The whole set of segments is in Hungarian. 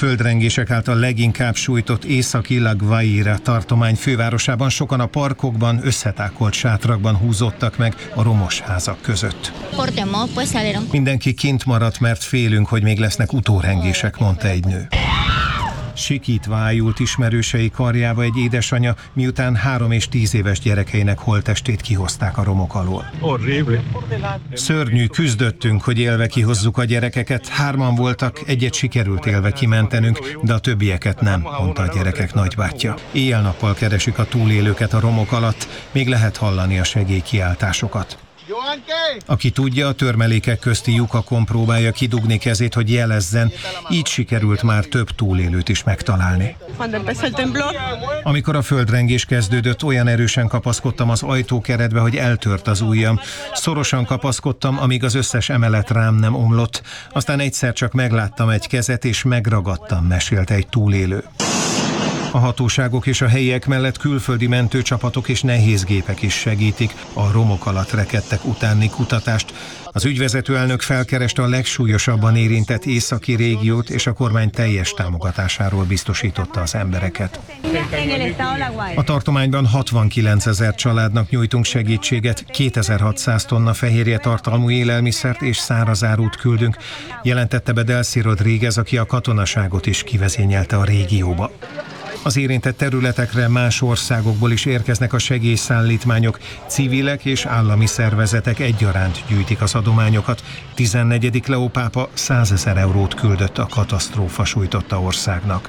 földrengések által leginkább sújtott északi La Guaira tartomány fővárosában sokan a parkokban, összetákolt sátrakban húzódtak meg a romos házak között. Mindenki kint maradt, mert félünk, hogy még lesznek utórengések, mondta egy nő. Sikítva ájult ismerősei karjába egy édesanya, miután 3 és 10 éves gyerekeinek holttestét kihozták a romok alól. Szörnyű, küzdöttünk, hogy élve kihozzuk a gyerekeket. 3-an voltak, egyet sikerült élve kimentenünk, de a többieket nem, mondta a gyerekek nagybátyja. Éjjel-nappal keresik a túlélőket a romok alatt, még lehet hallani a segélykiáltásokat. Aki tudja, a törmelékek közti lyukakon próbálja kidugni kezét, hogy jelezzen, így sikerült már több túlélőt is megtalálni. Amikor a földrengés kezdődött, olyan erősen kapaszkodtam az ajtókeretbe, hogy eltört az ujjam. Szorosan kapaszkodtam, amíg az összes emelet rám nem omlott. Aztán egyszer csak megláttam egy kezet, és megragadtam, mesélte egy túlélő. A hatóságok és a helyiek mellett külföldi mentőcsapatok és nehézgépek is segítik a romok alatt rekedtek utáni kutatást. Az ügyvezető elnök felkereste a legsúlyosabban érintett északi régiót, és a kormány teljes támogatásáról biztosította az embereket. A tartományban 69 000 családnak nyújtunk segítséget, 2600 tonna fehérje tartalmú élelmiszert és szárazárút küldünk, jelentette be Delcy Rodríguez, aki a katonaságot is kivezényelte a régióba. Az érintett területekre más országokból is érkeznek a segélyszállítmányok, civilek és állami szervezetek egyaránt gyűjtik az adományokat. 14. Leó pápa 100 000 eurót küldött a katasztrófa sújtotta országnak.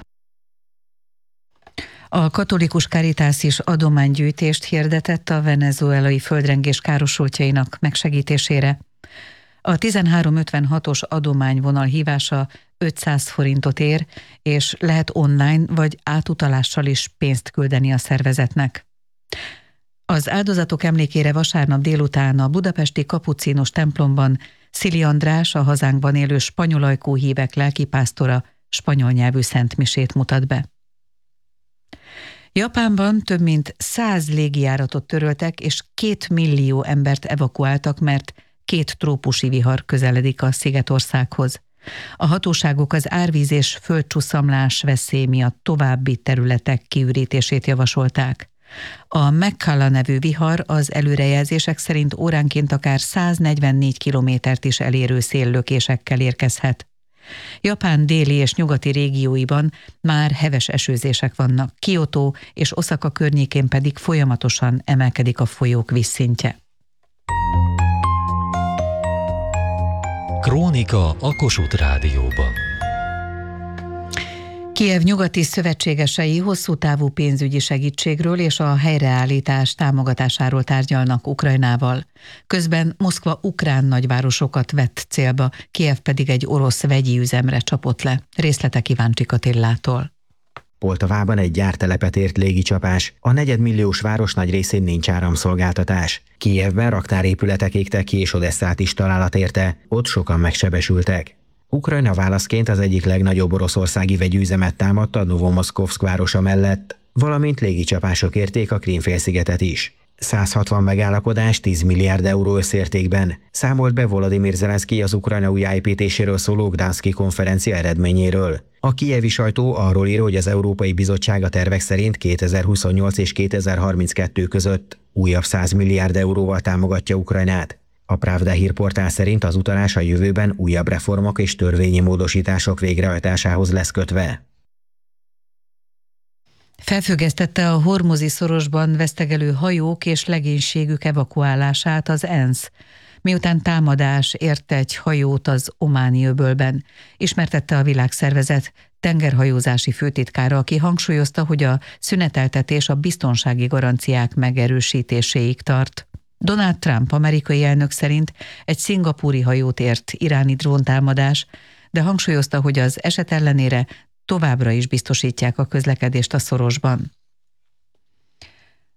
A katolikus Caritas is adománygyűjtést hirdetett a venezuelai földrengés károsultjainak megsegítésére. A 1356-os adományvonal hívása 500 forintot ér, és lehet online vagy átutalással is pénzt küldeni a szervezetnek. Az áldozatok emlékére vasárnap délután a budapesti kapucínos templomban Szili András, a hazánkban élő spanyolajkú hívek lelkipásztora spanyol nyelvű szentmisét mutat be. Japánban több mint 100 légijáratot töröltek, és 2 millió embert evakuáltak, mert 2 trópusi vihar közeledik a szigetországhoz. A hatóságok az árvíz és földcsuszamlás veszély miatt további területek kiürítését javasolták. A Mekkala nevű vihar az előrejelzések szerint óránként akár 144 kilométert is elérő széllökésekkel érkezhet. Japán déli és nyugati régióiban már heves esőzések vannak, Kyoto és Oszaka környékén pedig folyamatosan emelkedik a folyók vízszintje. Krónika a Kossuth Rádióban. Kijev nyugati szövetségesei hosszú távú pénzügyi segítségről és a helyreállítás támogatásáról tárgyalnak Ukrajnával. Közben Moszkva ukrán nagyvárosokat vett célba, Kijev pedig egy orosz vegyi üzemre csapott le. Részletek Iváncsik Attillától. Poltavában egy gyártelepet ért légicsapás. A 4 milliós város nagy részén nincs áramszolgáltatás. Kijevben raktárépületek égtek ki, és Odesszát is találat érte. Ott sokan megsebesültek. Ukrajna válaszként az egyik legnagyobb oroszországi vegyüzemet támadta Novomoszkovszk városa mellett, valamint légicsapások érték a Krím-félszigetet is. 160 megállapodás 10 milliárd euró összértékben számolt be Volodymyr Zelenszkij az Ukrajna újjáépítéséről szóló Gdanszki konferencia eredményéről. A kijevi sajtó arról ír, hogy az Európai Bizottság a tervek szerint 2028 és 2032 között újabb 100 milliárd euróval támogatja Ukrajnát. A Pravda hírportál szerint az utalás a jövőben újabb reformok és törvényi módosítások végrehajtásához lesz kötve. Felfüggesztette a Hormuzi szorosban vesztegelő hajók és legénységük evakuálását az ENSZ, miután támadás érte egy hajót az Ománi öbölben, ismertette a világszervezet tengerhajózási főtitkára, aki hangsúlyozta, hogy a szüneteltetés a biztonsági garanciák megerősítéséig tart. Donald Trump amerikai elnök szerint egy szingapúri hajót ért iráni dróntámadás, de hangsúlyozta, hogy az eset ellenére továbbra is biztosítják a közlekedést a szorosban.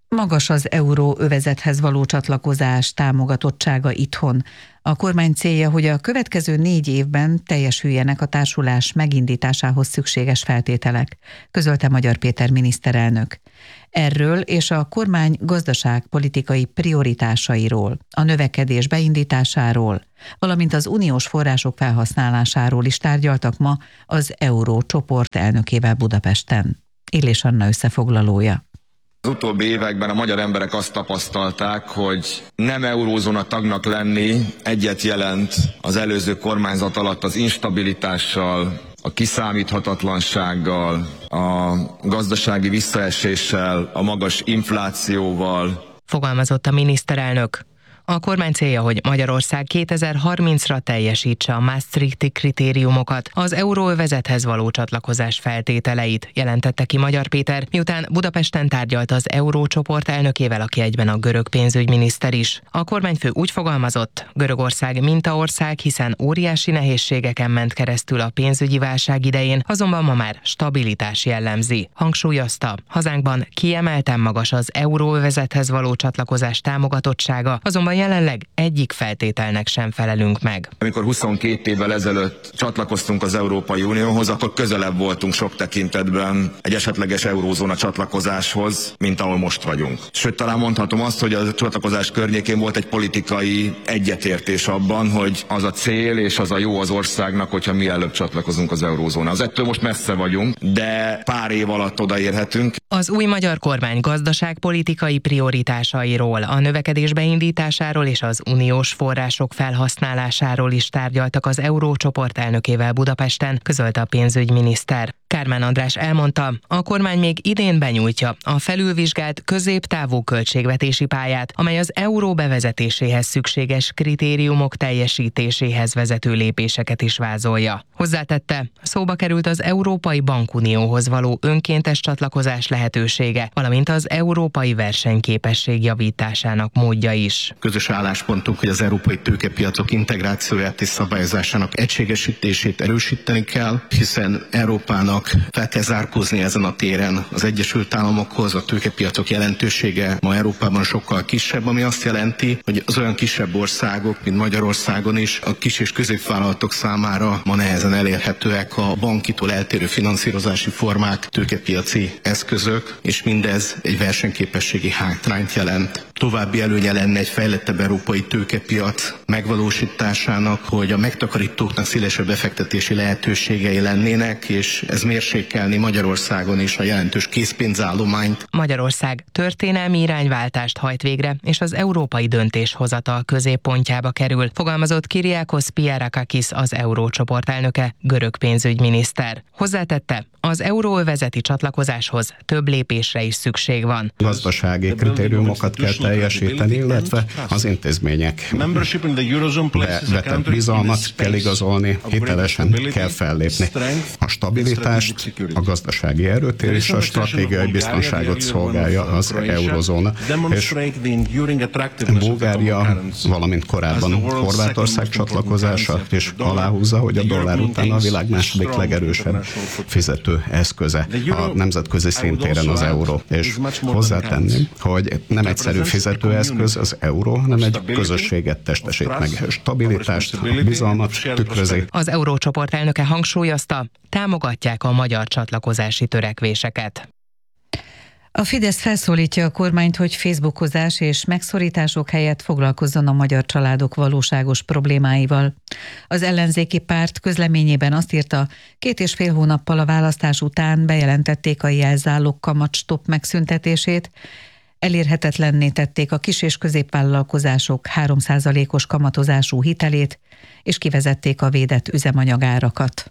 Magas az euróövezethez való csatlakozás támogatottsága itthon. A kormány célja, hogy a következő 4 évben teljesüljenek a társulás megindításához szükséges feltételek, közölte Magyar Péter miniszterelnök. Erről és a kormány gazdaságpolitikai prioritásairól, a növekedés beindításáról, valamint az uniós források felhasználásáról is tárgyaltak ma az Eurócsoport elnökével Budapesten. Illés Anna összefoglalója. Az utóbbi években a magyar emberek azt tapasztalták, hogy nem eurózóna tagnak lenni egyet jelent az előző kormányzat alatt az instabilitással, a kiszámíthatatlansággal, a gazdasági visszaeséssel, a magas inflációval. Fogalmazott a miniszterelnök. A kormány célja, hogy Magyarország 2030-ra teljesítse a Maastrichti kritériumokat, az euróövezethez való csatlakozás feltételeit, jelentette ki Magyar Péter, miután Budapesten tárgyalt az Eurócsoport elnökével, aki egyben a görög pénzügyminiszter is. A kormányfő úgy fogalmazott, Görögország mintaország, hiszen óriási nehézségeken ment keresztül a pénzügyi válság idején, azonban ma már stabilitás jellemzi. Hangsúlyozta, hazánkban kiemelten magas az euróövezethez való csatlakozás támogatottsága, azonban jelenleg egyik feltételnek sem felelünk meg. Amikor 22 évvel ezelőtt csatlakoztunk az Európai Unióhoz, akkor közelebb voltunk sok tekintetben egy esetleges eurózóna csatlakozáshoz, mint ahol most vagyunk. Sőt, talán mondhatom azt, hogy a csatlakozás környékén volt egy politikai egyetértés abban, hogy az a cél és az a jó az országnak, hogyha mielőbb csatlakozunk az eurózónához. Ettől most messze vagyunk, de pár év alatt odaérhetünk. Az új magyar kormány gazdaságpolitikai prioritásairól, a növekedés beindításáról és az uniós források felhasználásáról is tárgyaltak az Eurócsoport elnökével Budapesten, közölte a pénzügyminiszter. Kármán András elmondta, a kormány még idén benyújtja a felülvizsgált középtávú költségvetési pályát, amely az euró bevezetéséhez szükséges kritériumok teljesítéséhez vezető lépéseket is vázolja. Hozzátette, szóba került az Európai Bankunióhoz való önkéntes csatlakozás lehetősége, valamint az európai versenyképesség javításának módja is. Közös álláspontunk, hogy az európai tőkepiacok integrációját és szabályozásának egységesítését erősíteni kell, hiszen Európának fel kell zárkózni ezen a téren az Egyesült Államokhoz, a tőkepiacok jelentősége ma Európában sokkal kisebb, ami azt jelenti, hogy az olyan kisebb országok, mint Magyarországon is, a kis és középvállalatok számára ma nehezen elérhetőek a bankitól eltérő finanszírozási formák, tőkepiaci eszközök, és mindez egy versenyképességi hátrányt jelent. További előnye lenne egy fejlettebb európai tőkepiac megvalósításának, hogy a megtakarítóknak szélesebb befektetési lehetőségei lennének, és ez mérsékelni Magyarországon is a jelentős készpénzállományt. Magyarország történelmi irányváltást hajt végre, és az európai döntéshozatal középpontjába kerül, fogalmazott Kyriakos Piarakakis, az Eurócsoport elnöke, görög pénzügyminiszter. Hozzátette, az euróövezeti csatlakozáshoz több lépésre is szükség van. Gazdasági kritériumokat kell teljesíteni, illetve az intézmények vetett bizalmat kell igazolni, hitelesen kell fellépni. A stabilitást, a gazdasági erőt és a stratégiai biztonságot szolgálja az eurozóna. És Bulgária, valamint korábban Horvátország csatlakozása is aláhúzza, hogy a dollár után a világ második legerősebb fizető eszköze a nemzetközi szintéren az euró. És hozzátenném, hogy nem egyszerű fizetőeszköz az euró, hanem egy közösséget testesít meg. Stabilitást, bizalmat tükrözi. Az Eurócsoport elnöke hangsúlyozta, támogatják a magyar csatlakozási törekvéseket. A Fidesz felszólítja a kormányt, hogy facebookozás és megszorítások helyett foglalkozzon a magyar családok valóságos problémáival. Az ellenzéki párt közleményében azt írta, 2,5 hónappal a választás után bejelentették a jelzálog kamatstopp megszüntetését, elérhetetlenné tették a kis- és középvállalkozások 3%-os kamatozású hitelét, és kivezették a védett üzemanyagárakat.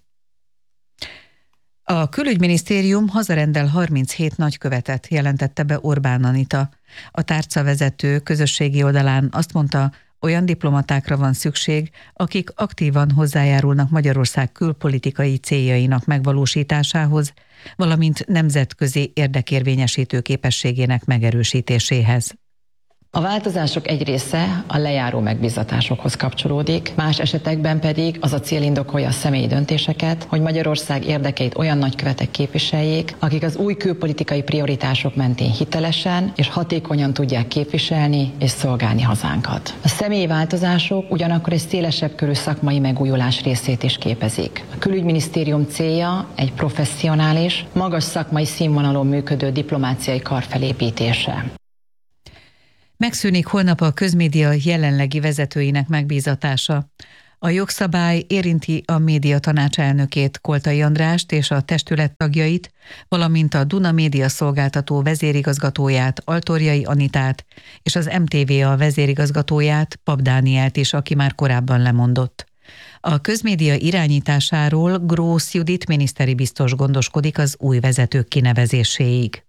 A külügyminisztérium hazarendel 37 nagykövetet, jelentette be Orbán Anita. A tárcavezető közösségi oldalán azt mondta, olyan diplomatákra van szükség, akik aktívan hozzájárulnak Magyarország külpolitikai céljainak megvalósításához, valamint nemzetközi érdekérvényesítő képességének megerősítéséhez. A változások egy része a lejáró megbízatásokhoz kapcsolódik, más esetekben pedig az a cél indokolja a személyi döntéseket, hogy Magyarország érdekeit olyan nagykövetek képviseljék, akik az új külpolitikai prioritások mentén hitelesen és hatékonyan tudják képviselni és szolgálni hazánkat. A személyi változások ugyanakkor egy szélesebb körű szakmai megújulás részét is képezik. A Külügyminisztérium célja egy professzionális, magas szakmai színvonalon működő diplomáciai kar felépítése. Megszűnik holnap a közmédia jelenlegi vezetőinek megbízatása. A jogszabály érinti a média tanács elnökét, Koltai Andrást és a testület tagjait, valamint a Duna Média Szolgáltató vezérigazgatóját, Altorjai Anitát és az MTVA vezérigazgatóját, Pap Dánielt is, aki már korábban lemondott. A közmédia irányításáról Grósz Judit miniszteri biztos gondoskodik az új vezetők kinevezéséig.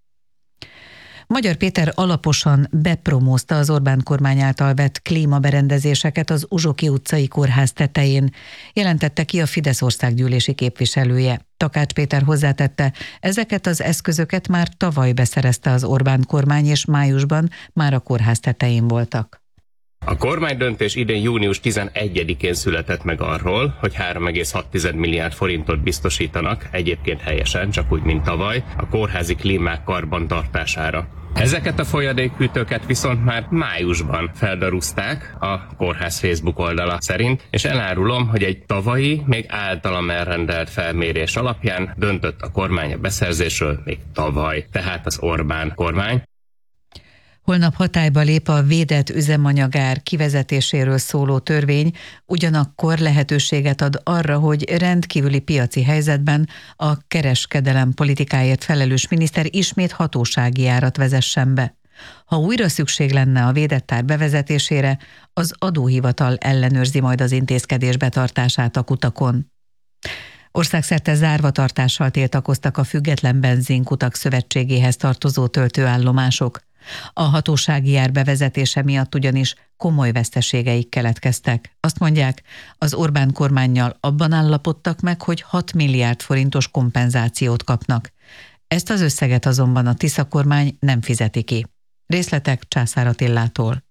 Magyar Péter alaposan bepromózta az Orbán kormány által vett klímaberendezéseket az Uzsoki utcai kórház tetején, jelentette ki a Fidesz országgyűlési képviselője. Takács Péter hozzátette, ezeket az eszközöket már tavaly beszerezte az Orbán kormány, és májusban már a kórház tetején voltak. A kormánydöntés idén június 11-én született meg arról, hogy 3,6 milliárd forintot biztosítanak, egyébként helyesen, csak úgy, mint tavaly, a kórházi klímák karbantartására. Ezeket a folyadékhűtőket viszont már májusban feldarúzták a kórház Facebook oldala szerint, és elárulom, hogy egy tavalyi, még általam elrendelt felmérés alapján döntött a kormány a beszerzésről még tavaly, tehát az Orbán kormány. Holnap hatályba lép a védett üzemanyagár kivezetéséről szóló törvény, ugyanakkor lehetőséget ad arra, hogy rendkívüli piaci helyzetben a kereskedelem politikáért felelős miniszter ismét hatósági árat vezessen be. Ha újra szükség lenne a védett ár bevezetésére, az adóhivatal ellenőrzi majd az intézkedés betartását a kutakon. Országszerte zárvatartással tiltakoztak a Független Benzinkutak Szövetségéhez tartozó töltőállomások. A hatósági ár bevezetése miatt ugyanis komoly veszteségeik keletkeztek. Azt mondják, az Orbán kormánnyal abban állapodtak meg, hogy 6 milliárd forintos kompenzációt kapnak. Ezt az összeget azonban a Tisza kormány nem fizeti ki. Részletek Császár Attillától.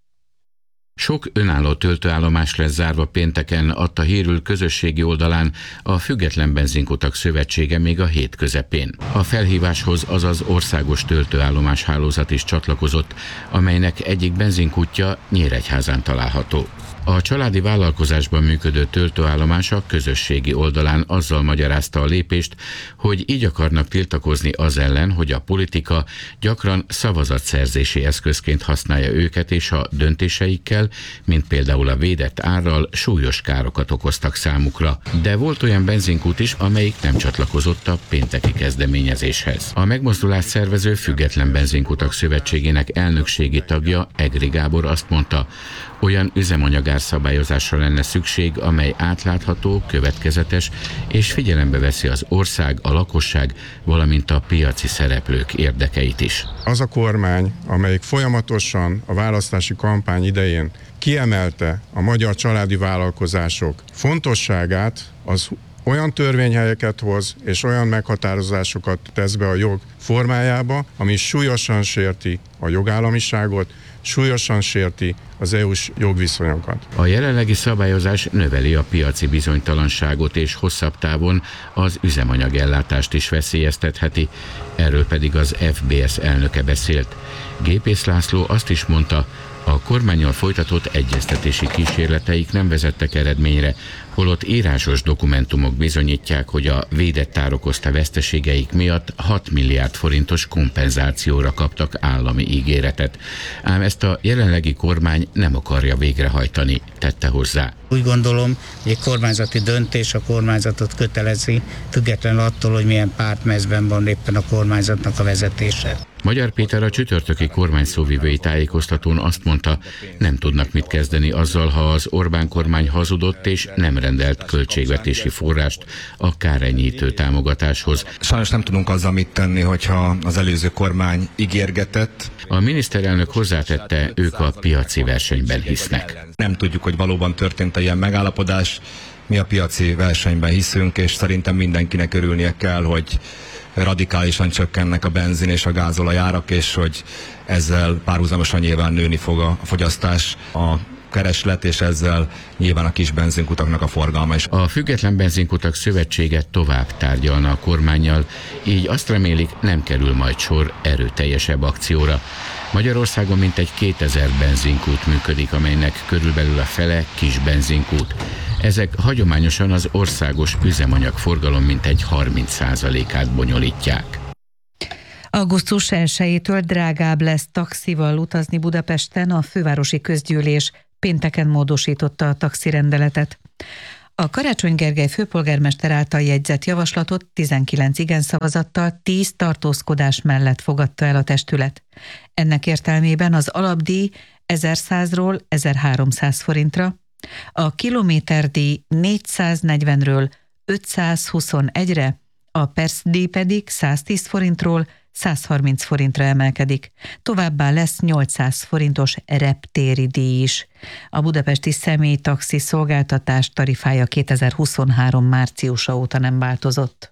Sok önálló töltőállomás lesz zárva pénteken, adta hírül közösségi oldalán a Független Benzinkutak Szövetsége még a hét közepén. A felhíváshoz azaz országos töltőállomás hálózat is csatlakozott, amelynek egyik benzinkútja Nyíregyházán található. A családi vállalkozásban működő töltőállomás a közösségi oldalán azzal magyarázta a lépést, hogy így akarnak tiltakozni az ellen, hogy a politika gyakran szavazatszerzési eszközként használja őket, és a döntéseikkel, mint például a védett árral, súlyos károkat okoztak számukra. De volt olyan benzinkút is, amelyik nem csatlakozott a pénteki kezdeményezéshez. A megmozdulást szervező Független Benzinkutak Szövetségének elnökségi tagja, Egri Gábor azt mondta, olyan üzemanyagárszabályozásra lenne szükség, amely átlátható, következetes és figyelembe veszi az ország, a lakosság, valamint a piaci szereplők érdekeit is. Az a kormány, amelyik folyamatosan a választási kampány idején kiemelte a magyar családi vállalkozások fontosságát, az olyan törvényhelyeket hoz, és olyan meghatározásokat tesz be a jog formájába, ami súlyosan sérti a jogállamiságot, súlyosan sérti az EU-s jogviszonyokat. A jelenlegi szabályozás növeli a piaci bizonytalanságot, és hosszabb távon az üzemanyagellátást is veszélyeztetheti, erről pedig az FBS elnöke beszélt. Gépész László azt is mondta, a kormánnyal folytatott egyeztetési kísérleteik nem vezettek eredményre, holott írásos dokumentumok bizonyítják, hogy a védett ár okozta veszteségeik miatt 6 milliárd forintos kompenzációra kaptak állami ígéretet. Ám ezt a jelenlegi kormány nem akarja végrehajtani, tette hozzá. Úgy gondolom, hogy egy kormányzati döntés a kormányzatot kötelezi, függetlenül attól, hogy milyen pártmezben van éppen a kormányzatnak a vezetése. Magyar Péter a csütörtöki kormányszóvivői tájékoztatón azt mondta, nem tudnak mit kezdeni azzal, ha az Orbán kormány hazudott és nem rendelt költségvetési forrást a kárenyhítő támogatáshoz. Sajnos nem tudunk azzal mit tenni, hogyha az előző kormány ígérgetett. A miniszterelnök hozzátette, ők a piaci versenyben hisznek. Nem tudjuk, hogy valóban történt ilyen megállapodás. Mi a piaci versenyben hiszünk, és szerintem mindenkinek örülnie kell, hogy radikálisan csökkennek a benzin és a gázolaj árak, és hogy ezzel párhuzamosan nyilván nőni fog a fogyasztás, a kereslet, és ezzel nyilván a kis benzinkutaknak a forgalma is. A Független Benzinkutak Szövetsége tovább tárgyalna a kormánnyal, így azt remélik, nem kerül majd sor erőteljesebb akcióra. Magyarországon mintegy 2000 benzinkút működik, amelynek körülbelül a fele kis benzinkút. Ezek hagyományosan az országos üzemanyagforgalom mintegy 30%-át bonyolítják. Augusztus 1-től drágább lesz taxival utazni Budapesten, a fővárosi közgyűlés pénteken módosította a taxirendeletet. A Karácsony Gergely főpolgármester által jegyzett javaslatot 19 igen szavazattal, 10 tartózkodás mellett fogadta el a testület. Ennek értelmében az alapdíj 1100-ról 1300 forintra, a kilométerdíj 440-ről 521-re, a percdíj pedig 110 forintról 130 forintra emelkedik. Továbbá lesz 800 forintos reptéri díj is. A budapesti személytaxi szolgáltatás tarifája 2023 márciusa óta nem változott.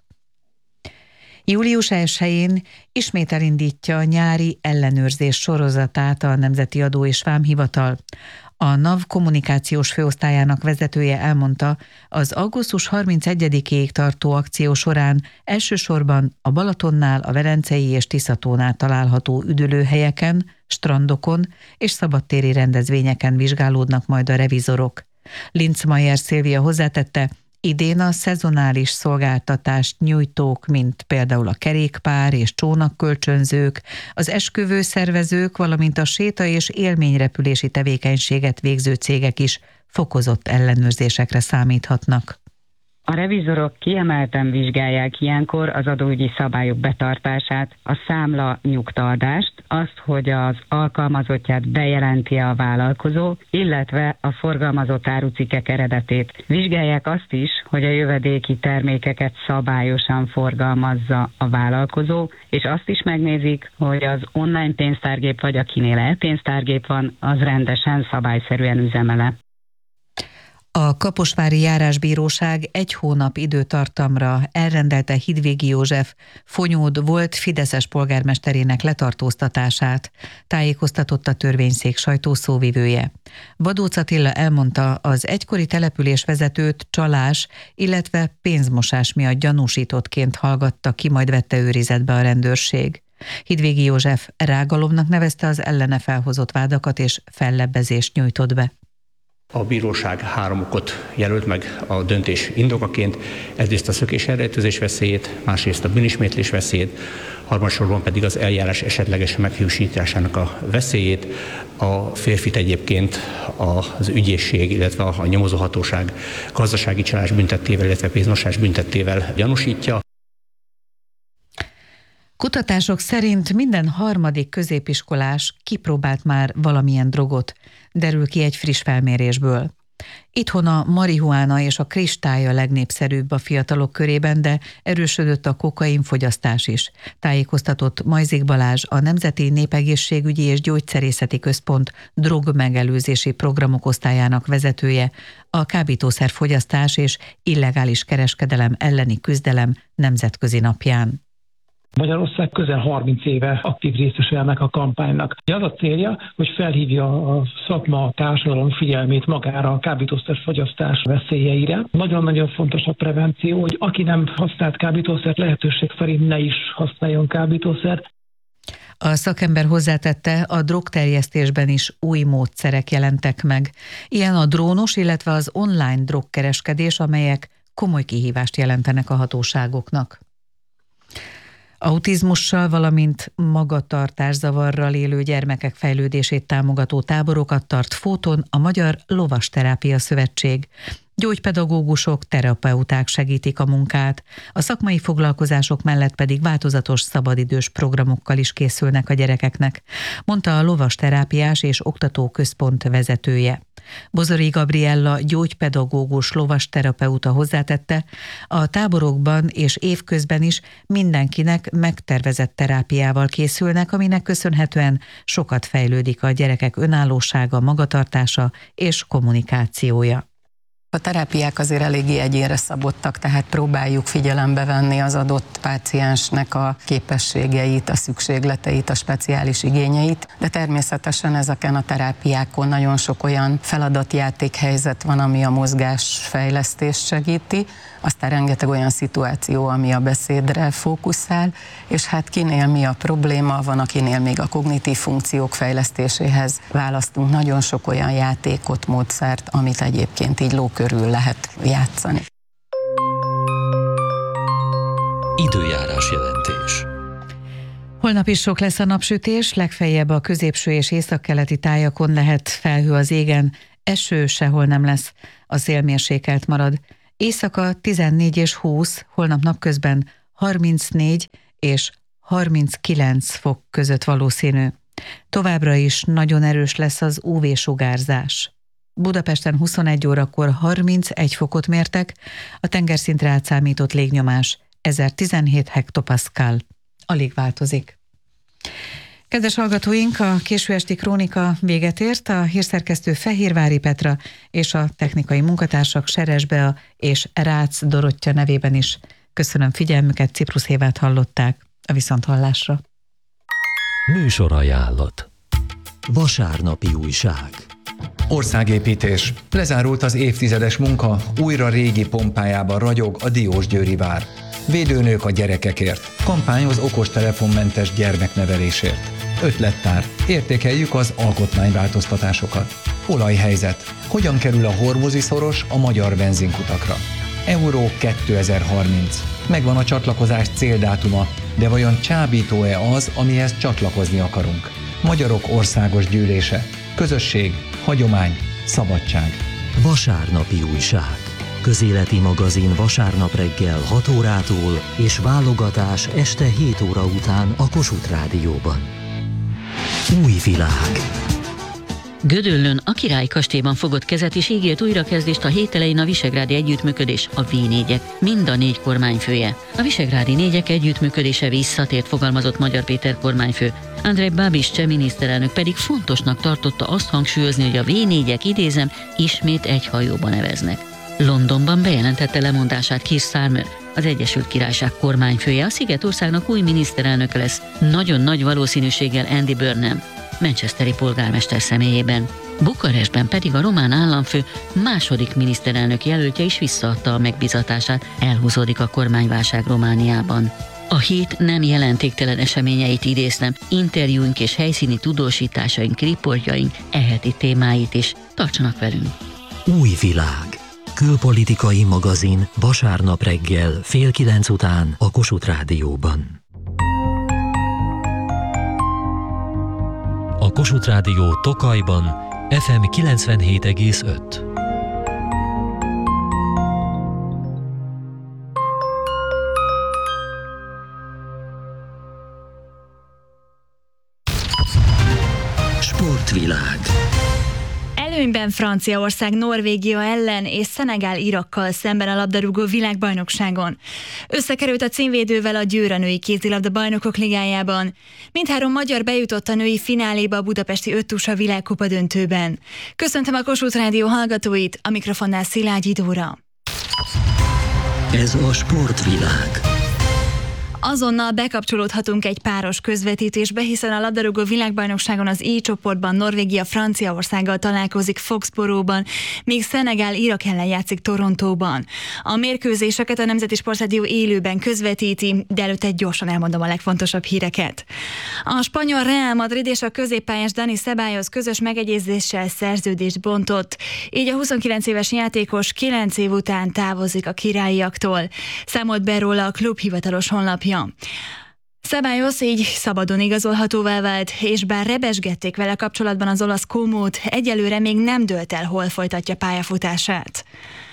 Július 1-én ismét elindítja a nyári ellenőrzés sorozatát a Nemzeti Adó és Vámhivatal. A NAV kommunikációs főosztályának vezetője elmondta, az augusztus 31-ig tartó akció során elsősorban a Balatonnál, a Velencei és Tiszatónál található üdülőhelyeken, strandokon és szabadtéri rendezvényeken vizsgálódnak majd a revizorok. Linczmayer Szilvia hozzátette, idén a szezonális szolgáltatást nyújtók, mint például a kerékpár és csónakkölcsönzők, az esküvőszervezők, valamint a séta- és élményrepülési tevékenységet végző cégek is fokozott ellenőrzésekre számíthatnak. A revizorok kiemelten vizsgálják ilyenkor az adóügyi szabályok betartását, a számla nyugtaadást, azt, hogy az alkalmazottját bejelenti a vállalkozó, illetve a forgalmazott árucikkek eredetét. Vizsgálják azt is, hogy a jövedéki termékeket szabályosan forgalmazza a vállalkozó, és azt is megnézik, hogy az online pénztárgép vagy akinél e-pénztárgép van, az rendesen, szabályszerűen üzemele. A Kaposvári Járásbíróság 1 hónap időtartamra elrendelte Hidvégi József Fonyód volt fideszes polgármesterének letartóztatását, tájékoztatott a törvényszék sajtószóvivője. Vadóc Attila elmondta, az egykori településvezetőt csalás, illetve pénzmosás miatt gyanúsítottként hallgatta ki, majd vette őrizetbe a rendőrség. Hidvégi József rágalomnak nevezte az ellene felhozott vádakat és fellebbezést nyújtott be. A bíróság 3 okot jelölt meg a döntés indokaként, egyrészt a szökés-elrejtőzés veszélyét, másrészt a bűnismétlés veszélyét, harmadsorban pedig az eljárás esetleges meghiúsításának a veszélyét. A férfit egyébként az ügyészség, illetve a nyomozóhatóság gazdasági csalás büntettével, illetve pénzmosás büntettével gyanúsítja. Kutatások szerint minden harmadik középiskolás kipróbált már valamilyen drogot, derül ki egy friss felmérésből. Itthon a marihuána és a kristály a legnépszerűbb a fiatalok körében, de erősödött a kokainfogyasztás is. Tájékoztatott Majzik Balázs, a Nemzeti Népegészségügyi és Gyógyszerészeti Központ drogmegelőzési programok osztályának vezetője, a kábítószerfogyasztás és illegális kereskedelem elleni küzdelem nemzetközi napján. Magyarország közel 30 éve aktív részese ennek a kampánynak. Az a célja, hogy felhívja a szakma, a társadalom figyelmét magára a kábítószerfogyasztás veszélyeire. Nagyon-nagyon fontos a prevenció, hogy aki nem használt kábítószert, lehetőség szerint ne is használjon kábítószert. A szakember hozzátette, a drogterjesztésben is új módszerek jelentek meg. Ilyen a drónos, illetve az online drogkereskedés, amelyek komoly kihívást jelentenek a hatóságoknak. Autizmussal, valamint magatartászavarral élő gyermekek fejlődését támogató táborokat tart Fóton a Magyar Lovasterápia Szövetség. Gyógypedagógusok, terapeuták segítik a munkát, a szakmai foglalkozások mellett pedig változatos szabadidős programokkal is készülnek a gyerekeknek, mondta a Lovasterápiás és Oktatóközpont vezetője. Bozori Gabriella gyógypedagógus lovasterapeuta hozzátette, a táborokban és évközben is mindenkinek megtervezett terápiával készülnek, aminek köszönhetően sokat fejlődik a gyerekek önállósága, magatartása és kommunikációja. A terápiák azért eléggé egyénre szabottak, tehát próbáljuk figyelembe venni az adott páciensnek a képességeit, a szükségleteit, a speciális igényeit, de természetesen ezeken a terápiákon nagyon sok olyan feladatjátékhelyzet van, ami a mozgásfejlesztést segíti, aztán rengeteg olyan szituáció, ami a beszédre fókuszál, és hát kinél mi a probléma, van akinél még a kognitív funkciók fejlesztéséhez választunk nagyon sok olyan játékot, módszert, amit egyébként így ló körül lehet játszani. Időjárás jelentés. Holnap is sok lesz a napsütés, legfeljebb a középső és északkeleti tájakon lehet felhő az égen, eső sehol nem lesz, a szél mérsékelt marad. Éjszaka 14 és 20, holnap napközben 34 és 39 fok között valószínű. Továbbra is nagyon erős lesz az UV-sugárzás. Budapesten 21 órakor 31 fokot mértek, a tengerszintre átszámított légnyomás 1017 hektopaszkál. Alig változik. Kedves hallgatóink, a késő esti krónika véget ért, a hírszerkesztő Fehérvári Petra és a technikai munkatársak Seres Bea és Rácz Dorottya nevében is köszönöm figyelmüket, Ciprusz Évát hallották, a viszonthallásra. Műsorajánlat. Vasárnapi újság. Országépítés. Lezárult az évtizedes munka, újra régi pompájában ragyog a Diósgyőri vár. Védőnők a gyerekekért. Kampány az okostelefonmentes gyermeknevelésért. Ötlettár. Értékeljük az alkotmányváltoztatásokat. Olajhelyzet. Hogyan kerül a hormuziszoros a magyar benzinkutakra? Euró 2030. Megvan a csatlakozás céldátuma, de vajon csábító-e az, amihez csatlakozni akarunk? Magyarok Országos Gyűlése. Közösség, hagyomány, szabadság. Vasárnapi újság. Közéleti magazin vasárnap reggel 6 órától és válogatás este 7 óra után a Kossuth Rádióban. Új világ. Gödöllőn a Királyi Kastélyban fogott kezet és ígért újrakezdést a hét elején a Visegrádi Együttműködés, a V4-ek, mind a 4 kormányfője. A Visegrádi 4-ek együttműködése visszatért, fogalmazott Magyar Péter kormányfő. Andrej Babiš cseh miniszterelnök pedig fontosnak tartotta azt hangsúlyozni, hogy a V4-ek, idézem, ismét egy hajóban eveznek. Londonban bejelentette lemondását Keir Starmer, az Egyesült Királyság kormányfője, a Szigetországnak új miniszterelnöke lesz, nagyon nagy valószínűséggel Andy Burnham, manchesteri polgármester személyében. Bukarestben pedig a román államfő második miniszterelnök jelöltje is visszaadta a megbízatását, elhúzódik a kormányválság Romániában. A hét nem jelentéktelen eseményeit idéztem, interjúink és helyszíni tudósításaink, riportjaink, heti témáit is. Tartsanak velünk! Új világ. Külpolitikai magazin vasárnap reggel 8:30 után a Kossuth Rádióban. A Kossuth Rádió Tokajban FM 97,5. Sportvilág. Előnyben Franciaország Norvégia ellen és Szenegál Irakkal szemben a labdarúgó világbajnokságon. Összekerült a címvédővel a Győr a női kézilabda bajnokok ligájában. Mindhárom magyar bejutott a női fináléba a budapesti öttusa világkupa döntőben. Köszöntöm a Kossuth Rádió hallgatóit, a mikrofonnál Szilágyi Dóra. Ez a Sportvilág. Azonnal bekapcsolódhatunk egy páros közvetítésbe, hiszen a labdarúgó világbajnokságon az I csoportban Norvégia Franciaországgal találkozik Foxboróban, míg Szenegál Irak ellen játszik Torontóban. A mérkőzéseket a Nemzeti Sportrádió élőben közvetíti, de előtte gyorsan elmondom a legfontosabb híreket. A spanyol Real Madrid és a középpályás Dani Ceballos közös megegyezéssel szerződést bontott, így a 29 éves játékos 9 év után távozik a királyiaktól. Számolt be róla a klub hivatalos honlapja. Ceballos így szabadon igazolhatóvá vált, és bár rebesgették vele kapcsolatban az olasz Komót, egyelőre még nem dőlt el, hol folytatja pályafutását.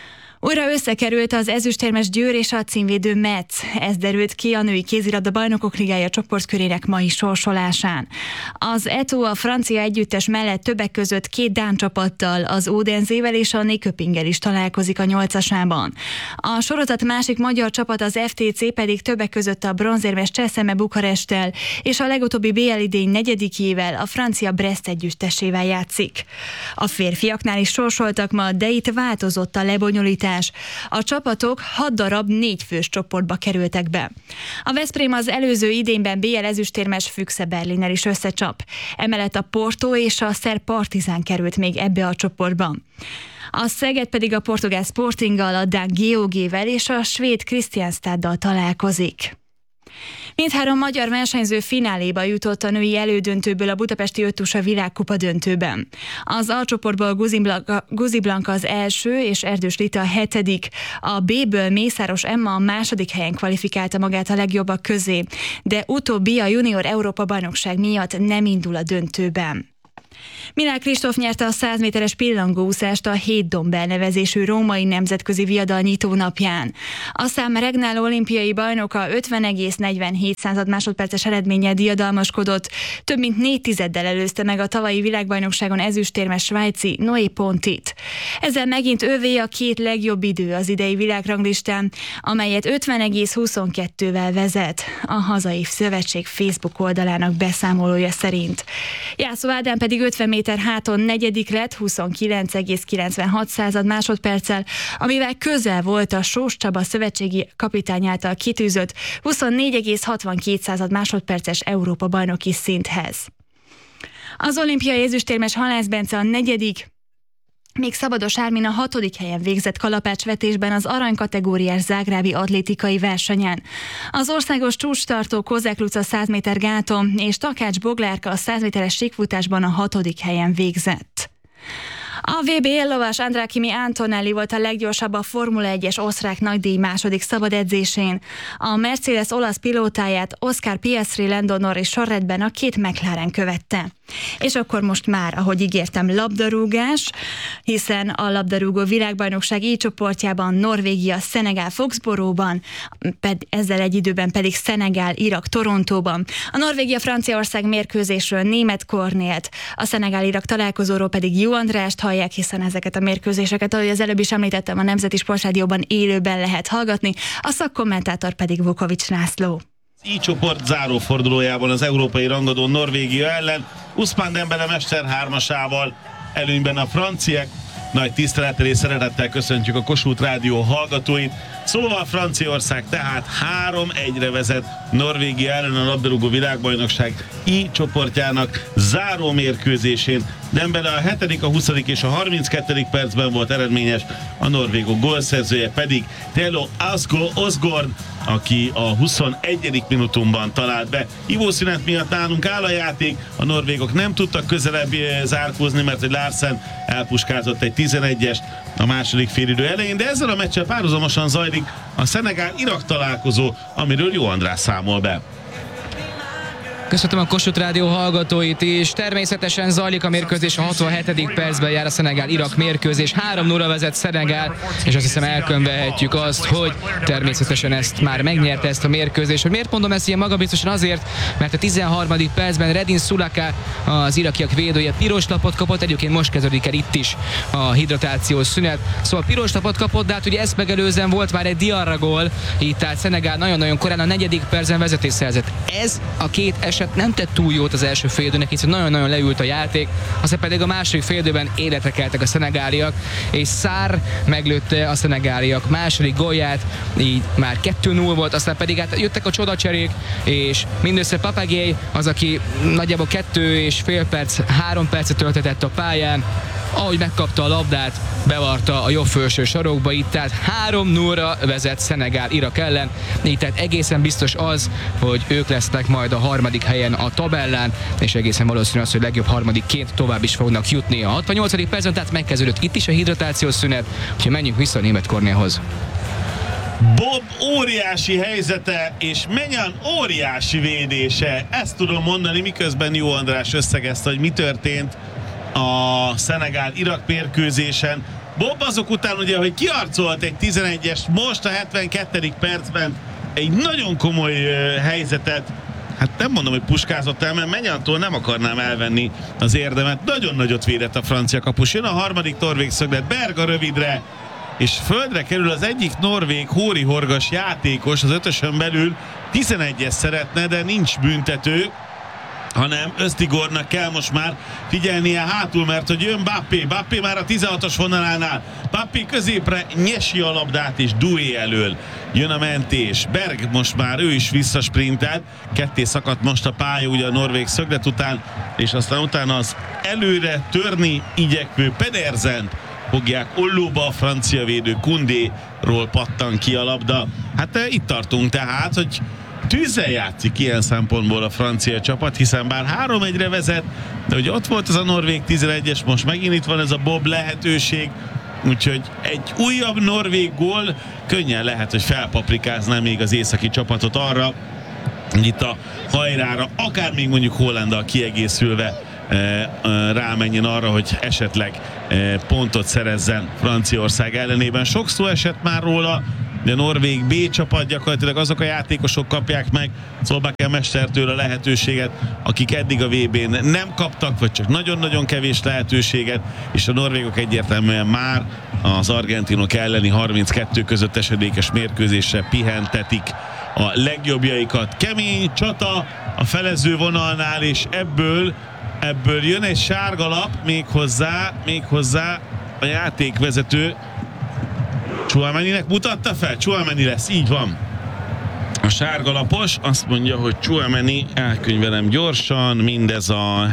Újra összekerült az ezüstérmes Győr és a címvédő Metz. Ez derült ki a női kézilabda bajnokok ligája csoportkörének mai sorsolásán. Az Eto a francia együttes mellett többek között 2 dán csapattal, az Odenzével és a Nyköpinggel is találkozik a 8-asában. A sorozat másik magyar csapat, az FTC pedig többek között a bronzérmes Cseszeme Bukaresttel és a legutóbbi BL idény 4-jével, a francia Brest együttesével játszik. A férfiaknál is sorsoltak ma, de itt változott a lebonyolítás. A csapatok 6 darab 4 fős csoportba kerültek be. A Veszprém az előző idényben BL ezüstérmes Füchse Berlinnel is összecsap. Emellett a Porto és a szerb Partizán került még ebbe a csoportba. A Szeged pedig a portugál Sportinggal, a dán GOG-vel és a svéd Kristianstaddal találkozik. Mindhárom magyar versenyző fináléba jutott a női elődöntőből a budapesti öttusa világkupa döntőben. Az A csoportból Guzi Blanka az első és Erdős Rita a 7., a B-ből Mészáros Emma a 2. helyen kvalifikálta magát a legjobbak közé, de utóbbi a junior Európa-bajnokság miatt nem indul a döntőben. Milák Kristóf nyerte a 100 méteres pillangóúszást a 7 domb elnevezésű római nemzetközi viadal nyitónapján. A szám regnáló olimpiai bajnoka 50,47 másodperces eredménnyel diadalmaskodott, több mint 4 tizeddel előzte meg a tavalyi világbajnokságon ezüstérmes svájci Noé Pontit. Ezzel megint ővé a 2 legjobb idő az idei világranglistán, amelyet 50,22-vel vezet, a hazai szövetség Facebook oldalának beszámolója szerint. Jászó Ádám pedig 50 méter háton 4. lett 29,96 másodperccel, amivel közel volt a Sós Csaba szövetségi kapitány által kitűzött 24,62 másodperces Európa-bajnoki szinthez. Az olimpiai ezüstérmes Halász Bence a 4., még Szabados Ármin a 6. helyen végzett kalapácsvetésben az aranykategóriás zágrábi atlétikai versenyen. Az országos csúcstartó Kozák Luca 100 méter gáton és Takács Boglárka a 100 méteres síkfutásban a 6. helyen végzett. A VB éllovas Andrákimi Antonelli volt a leggyorsabb a Formula 1-es osztrák nagydíj második szabad edzésén. A Mercedes olasz pilótáját Oscar Piastri Lando Norris sorrendben a 2 McLaren követte. És akkor most már, ahogy ígértem, labdarúgás, hiszen a labdarúgó világbajnokság I csoportjában Norvégia, Szenegál Foxboróban, ezzel egy időben pedig Szenegál, Irak Torontóban. A Norvégia-Franciaország mérkőzésről Németh Kornélt, a Szenegál-Irak találkozóról pedig Jó Andrást hallják, hiszen ezeket a mérkőzéseket, ahogy az előbb is említettem, a Nemzeti Sportrádióban élőben lehet hallgatni, a szakkommentátor pedig Vukovics László. I csoport zárófordulójában az európai rangadó Norvégia ellen Ousmane Dembele mester 3-asával előnyben a franciák. Nagy tisztelettel és szeretettel köszöntjük a Kossuth Rádió hallgatóit. Szóval Franciaország tehát 3-1-re vezet Norvégia ellen a labdarúgó világbajnokság I csoportjának záró mérkőzésén. Dembele a 7., a 20. és a 32. percben volt eredményes, a norvégok gólszerzője pedig Telo Osgård, aki a 21. minutumban talált be. Ivószünet miatt nálunk áll a játék, a norvégok nem tudtak közelebb zárkózni, mert hogy Larsen elpuskázott egy 11-est a második félidő elején, de ezzel a meccsel párhuzamosan zajlik a Szenegál-Irak találkozó, amiről Jó András számol be. Köszöntöm a Kossuth Rádió hallgatóit is. Természetesen zajlik a mérkőzés, a 67. percben jár a Szenegál-Irak mérkőzés. 3-0 vezet Szenegál, és azt hiszem elkönyvelhetjük azt, hogy természetesen ezt már megnyerte ezt a mérkőzést. Hogy miért mondom ezt ilyen magabiztosan? Azért, mert a 13. percben Redin Sulaka, az irakiak védője piros lapot kapott, egyébként most kezdődik el itt is a hidratációs szünet. Szóval piros lapot kapott, de hát ugye ezt megelőzően volt már egy Diarra gól, így tehát Szenegál nagyon-nagyon korán a 4. percben vezetés szerzett. Ez a 2 eset nem tett túl jót az első félidőnek, hiszen nagyon-nagyon leült a játék, aztán pedig a második félidőben életre keltek a szenegáliak, és Sarr meglőtte a szenegáliak második gólját, így már 2-0 volt, aztán pedig hát jöttek a csodacserék, és mindössze Papagély az, aki nagyjából 2,5 perc, 3 percet töltetett a pályán, ahogy megkapta a labdát, bevarta a jobb felső sarokba, itt tehát 3-0-ra vezet Szenegál Irak ellen, így tehát egészen biztos az, hogy ők lesznek majd a 3. helyen a tabellán, és egészen valószínű az, hogy legjobb harmadikként tovább is fognak jutni a 68. percben, tehát megkezdődött itt is a hidratációs szünet, úgyhogy menjünk vissza a Németh Kornélhoz. Bob óriási helyzete, és Menyan óriási védése, ezt tudom mondani, miközben Jó András összegezte, hogy mi történt a Szenegál-Irak mérkőzésen. Bob azok után ugye, hogy kiarcolt egy 11-es, most a 72. percben egy nagyon komoly helyzetet, hát nem mondom, hogy puskázott el, mert Menyantól nem akarnám elvenni az érdemet. Nagyon nagyot védett a francia kapus. Jön a harmadik norvég szöglet, Berg a rövidre, és földre kerül az egyik norvég Hóri Horgas játékos az 5-ösön belül. 11-es szeretne, de nincs büntető, hanem Öztigornak kell most már figyelnie hátul, mert hogy jön Bappé már a 16-os vonalánál. Bappé középre nyesi a labdát, és Doué elől jön a mentés. Berg most már ő is visszasprintelt, ketté szakadt most a pálya ugye a norvég szöglet után, és aztán utána az előre törni igyekvő Pedersent fogják ollóba, a francia védő Koundéról pattan ki a labda. Hát itt tartunk tehát, hogy tűzzel játszik ilyen szempontból a francia csapat, hiszen bár 3-1-re vezet, de hogy ott volt ez a norvég 11-es, most megint itt van ez a Bob lehetőség, úgyhogy egy újabb norvég gól könnyen lehet, hogy felpaprikázná még az északi csapatot arra, hogy itt a hajrára, akár még mondjuk Hollanddal kiegészülve rámenjen arra, hogy esetleg pontot szerezzen Franciaország ellenében. Sok szó esett már róla, de a norvég B csapat gyakorlatilag azok a játékosok kapják meg Solbakken mestertől a lehetőséget, akik eddig a VB-n nem kaptak, vagy csak nagyon-nagyon kevés lehetőséget, és a norvégok egyértelműen már az argentinok elleni 32 között esedékes mérkőzésre pihentetik a legjobbjaikat. Kemény csata a felező vonalnál, és ebből jön egy sárga lap, méghozzá a játékvezető Chouameninek mutatta fel, Chouameni lesz, így van. A sárgalapos azt mondja, hogy Chouameni, elkönyvelem gyorsan, mindez a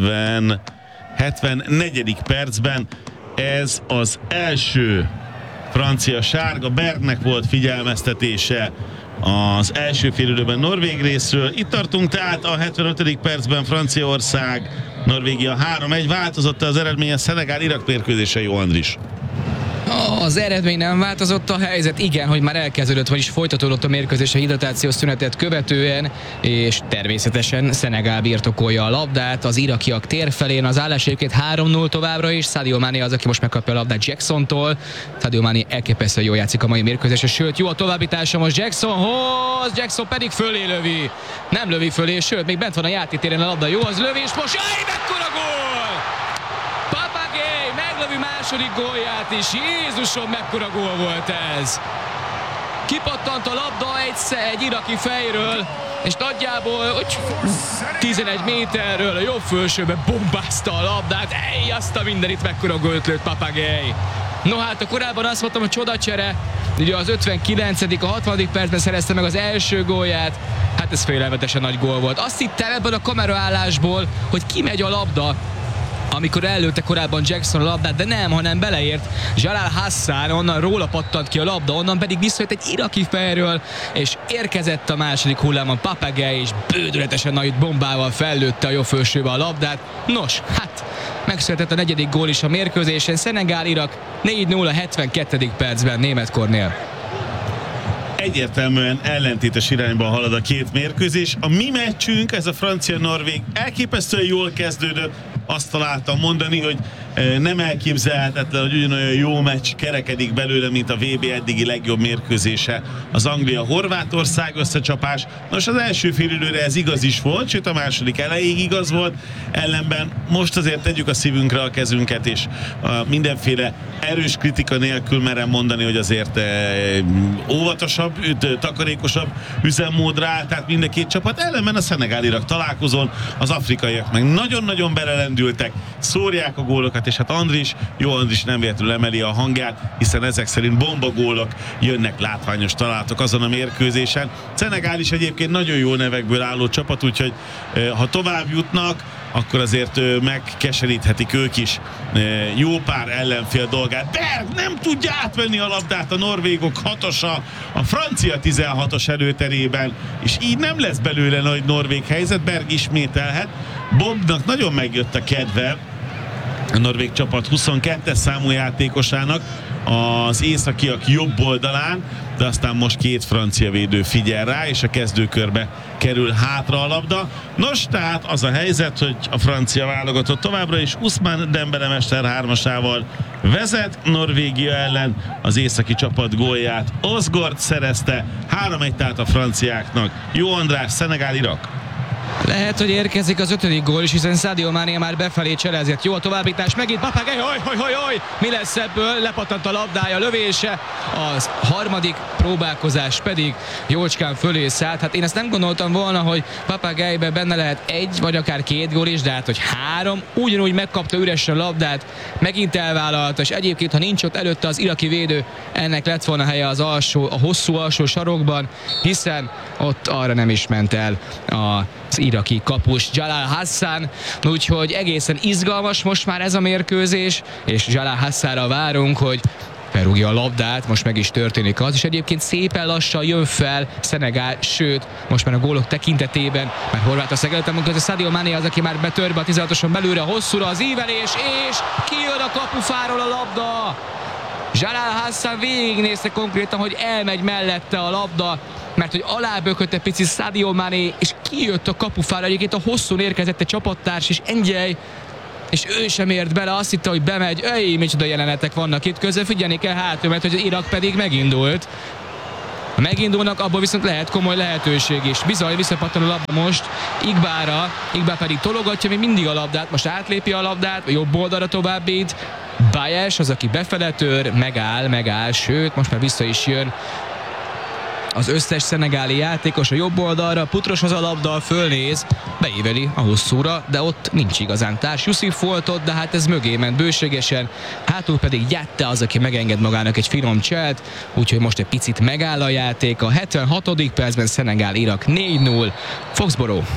74. percben. Ez az első francia sárga. Bergnek volt figyelmeztetése az első félidőben norvég részről. Itt tartunk tehát a 75. percben Franciaország, Norvégia 3-1. Változott az eredmény a Szenegál-Irak mérkőzése, Jó Andris? Az eredmény nem változott, a helyzet igen, hogy már elkezdődött, vagyis folytatódott a mérkőzés a hidratációs szünetet követően, és természetesen Szenegál birtokolja a labdát, az irakiak tér felén, az állás egyébként 3-0 továbbra is, Sadio Mané az, aki most megkapja a labdát Jacksontól. Sadio Mané elképesztően jól játszik a mai mérkőzésen, sőt jó a továbbítása most Jacksonhoz, Jackson pedig fölé lövi, nem lövi fölé, sőt még bent van a játéktéren a labda, jó az lövés, most jaj, mekkora gól! Meglövi második gólját is. Jézusom, mekkora gól volt ez! Kipattant a labda egy iraki fejről, és nagyjából 11 méterről a jobb fölsőbe bombázta a labdát. Azt a mindenit, mekkora gólt lőtt Papagei. No hát, a korábban azt mondtam, hogy csodacsere, ugye az 59. a 60. percben szerezte meg az első gólját. Hát ez félelmetesen nagy gól volt. Azt hittem ebből a kameraállásból, hogy kimegy a labda, amikor előtte korábban Jackson a labdát, de nem, hanem beleért Jalal Hassan, onnan róla pattant ki a labda, onnan pedig visszajött egy iraki fejről, és érkezett a második hullámon Papagei, és bődületesen nagy bombával fellőtte a jobb fölsőbe a labdát. Nos, hát megszületett a negyedik gól is a mérkőzésen, Szenegál-Irak 4-0 a 72. percben Németh Kornél. Egyértelműen ellentétes irányba halad a két mérkőzés. A mi meccsünk, ez a francia-norvég elképesztően jól kezdődött. Azt találtam mondani, hogy nem elképzelhetetlen, hogy ugyanolyan jó meccs kerekedik belőle, mint a VB eddigi legjobb mérkőzése, az Anglia-Horvátország összecsapás. Nos, az első félidőre ez igaz is volt, sőt a második elejéig igaz volt, ellenben most azért tegyük a szívünkre a kezünket, és mindenféle erős kritika nélkül merem mondani, hogy azért óvatosabb, takarékosabb üzemmódra áll, tehát mind a két csapat, ellenben a Szenegál-Irak találkozón az afrikaiak meg nagyon-nagyon belelendültek, szórják a gólokat, és hát Andris nem véletlenül emeli a hangját, hiszen ezek szerint bombagólok jönnek, látványos találatok azon a mérkőzésen. Szenegál is egyébként nagyon jó nevekből álló csapat, úgyhogy ha tovább jutnak, akkor azért megkeseríthetik ők is jó pár ellenfél dolgát. Berg nem tudja átvenni a labdát, a norvégok 6-osa, a francia 16-os előterében, és így nem lesz belőle nagy norvég helyzet, Berg ismételhet. Bobnak nagyon megjött a kedve, a norvég csapat 22-es számú játékosának az északiak jobb oldalán, de aztán most két francia védő figyel rá, és a kezdőkörbe kerül hátra a labda. Nos, tehát az a helyzet, hogy a francia válogatott továbbra is Ousmane Dembele mesterhármasával vezet. Norvégia ellen az északi csapat gólját Osgord szerezte. 3-1 tehát a franciáknak. Jó András, Szenegál-Irak. Lehet, hogy érkezik az 5. gól is, hiszen Sadio Mané már befelé cselezett. Jó a továbbítás, megint Papagei, mi lesz ebből? Lepattant a labdája, lövése. Az harmadik próbálkozás pedig jócskán fölé szállt. Hát én ezt nem gondoltam volna, hogy Papageiben benne lehet 1 vagy akár 2 gól is, de hát, hogy 3, ugyanúgy megkapta üresen a labdát, megint elvállalta, és egyébként, ha nincs ott előtte az iraki védő, ennek lett volna helye az a hosszú alsó sarokban, hiszen ott arra nem is ment el az iraki kapus Jalal Hassan, úgyhogy egészen izgalmas most már ez a mérkőzés, és Jalal Hassanra várunk, hogy felrúgja a labdát, most meg is történik az, és egyébként szépen lassan jön fel Szenegál, sőt, most már a gólok tekintetében, mert Horvátország előtt, közben Sadio Mané az, aki már betör be a 16-oson belőle, hosszúra az ívelés, és kijön a kapufáról a labda! Jalal Hassan végignézte konkrétan, hogy elmegy mellette a labda, mert hogy alábökött egy picit Sadio Mané, és kijött a kapufára, egyébként a hosszún érkezett egy csapattárs, és Engyei, és ő sem ért bele, azt hitte, hogy bemegy. Micsoda jelenetek vannak itt közben, figyelni kell hátul, mert hogy az Irak pedig megindult. Ha megindulnak, abból viszont lehet komoly lehetőség is. Bizony, visszapattan a labda most Igbára, Igbá pedig tologatja még mindig a labdát, most átlépi a labdát, a jobb oldalra továbbít. Bajes az, aki befele tör, megáll, sőt, most már vissza is jön az összes szenegáli játékos a jobb oldalra, Putroshoz a labda, fölnéz, beíveli a hosszúra, de ott nincs igazán társ. Yusuf volt ott, de hát ez mögé ment bőségesen, hátul pedig Jatta az, aki megenged magának egy finom cselt, úgyhogy most egy picit megáll a játék. A 76. percben Szenegál-Irak 4-0, Foxborough.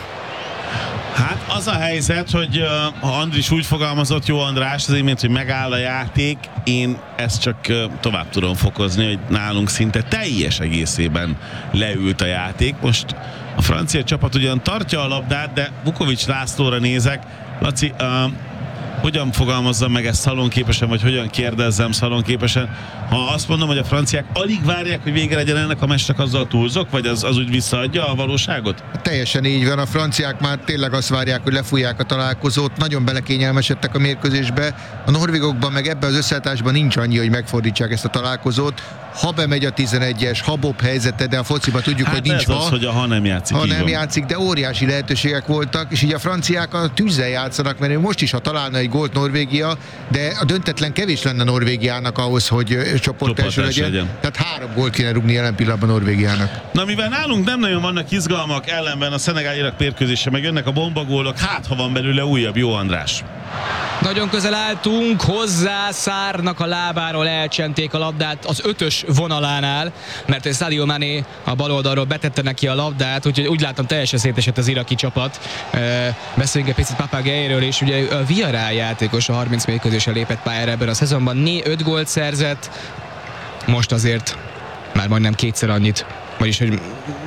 Hát az a helyzet, hogy ha Andris úgy fogalmazott, Jó András, az imént, hogy megáll a játék, én ezt csak tovább tudom fokozni, hogy nálunk szinte teljes egészében leült a játék. Most a francia csapat ugyan tartja a labdát, de Vukovics Lászlóra nézek. Laci, hogyan fogalmazzam meg ezt szalonképesen, vagy hogyan kérdezzem szalonképesen? Ha azt mondom, hogy a franciák alig várják, hogy vége legyen ennek a meccsnek, azzal túlzok, vagy az úgy visszaadja a valóságot? Teljesen így van, a franciák már tényleg azt várják, hogy lefújják a találkozót, nagyon belekényelmesedtek a mérkőzésbe, a norvégokban meg ebben az összeállításban nincs annyi, hogy megfordítsák ezt a találkozót. Ha bemegy a 11-es, ha Bob helyzete, de a fociban tudjuk, hogy nincs ez az, hogy ha nem játszik. Ha nem játszik, de óriási lehetőségek voltak, és így a franciák a tűzzel játszanak, mert most is, ha találna egy gólt Norvégia, de a döntetlen kevés lenne Norvégiának ahhoz, hogy csoportelső legyen. Tehát 3 gólt kéne rúgni jelen pillanatban Norvégiának. Na, mivel nálunk nem nagyon vannak izgalmak, ellenben a Szenegál-Irak mérkőzése, meg jönnek a bombagólok, hát ha van belőle újabb, Jó András. Nagyon közel álltunk hozzá, Szárnak a lábáról elcsenték a labdát az 5-ös vonalánál, mert Sadio Mané a bal oldalról betette neki a labdát, úgyhogy úgy látom teljesen szétesett az iraki csapat. Beszéljünk egy picit Papageiről is, ugye a Villarreal játékos a 30 mérkőzésen lépett pályára ebben a szezonban, 5 gólt szerzett, most azért már majdnem 2-szer annyit, vagyis hogy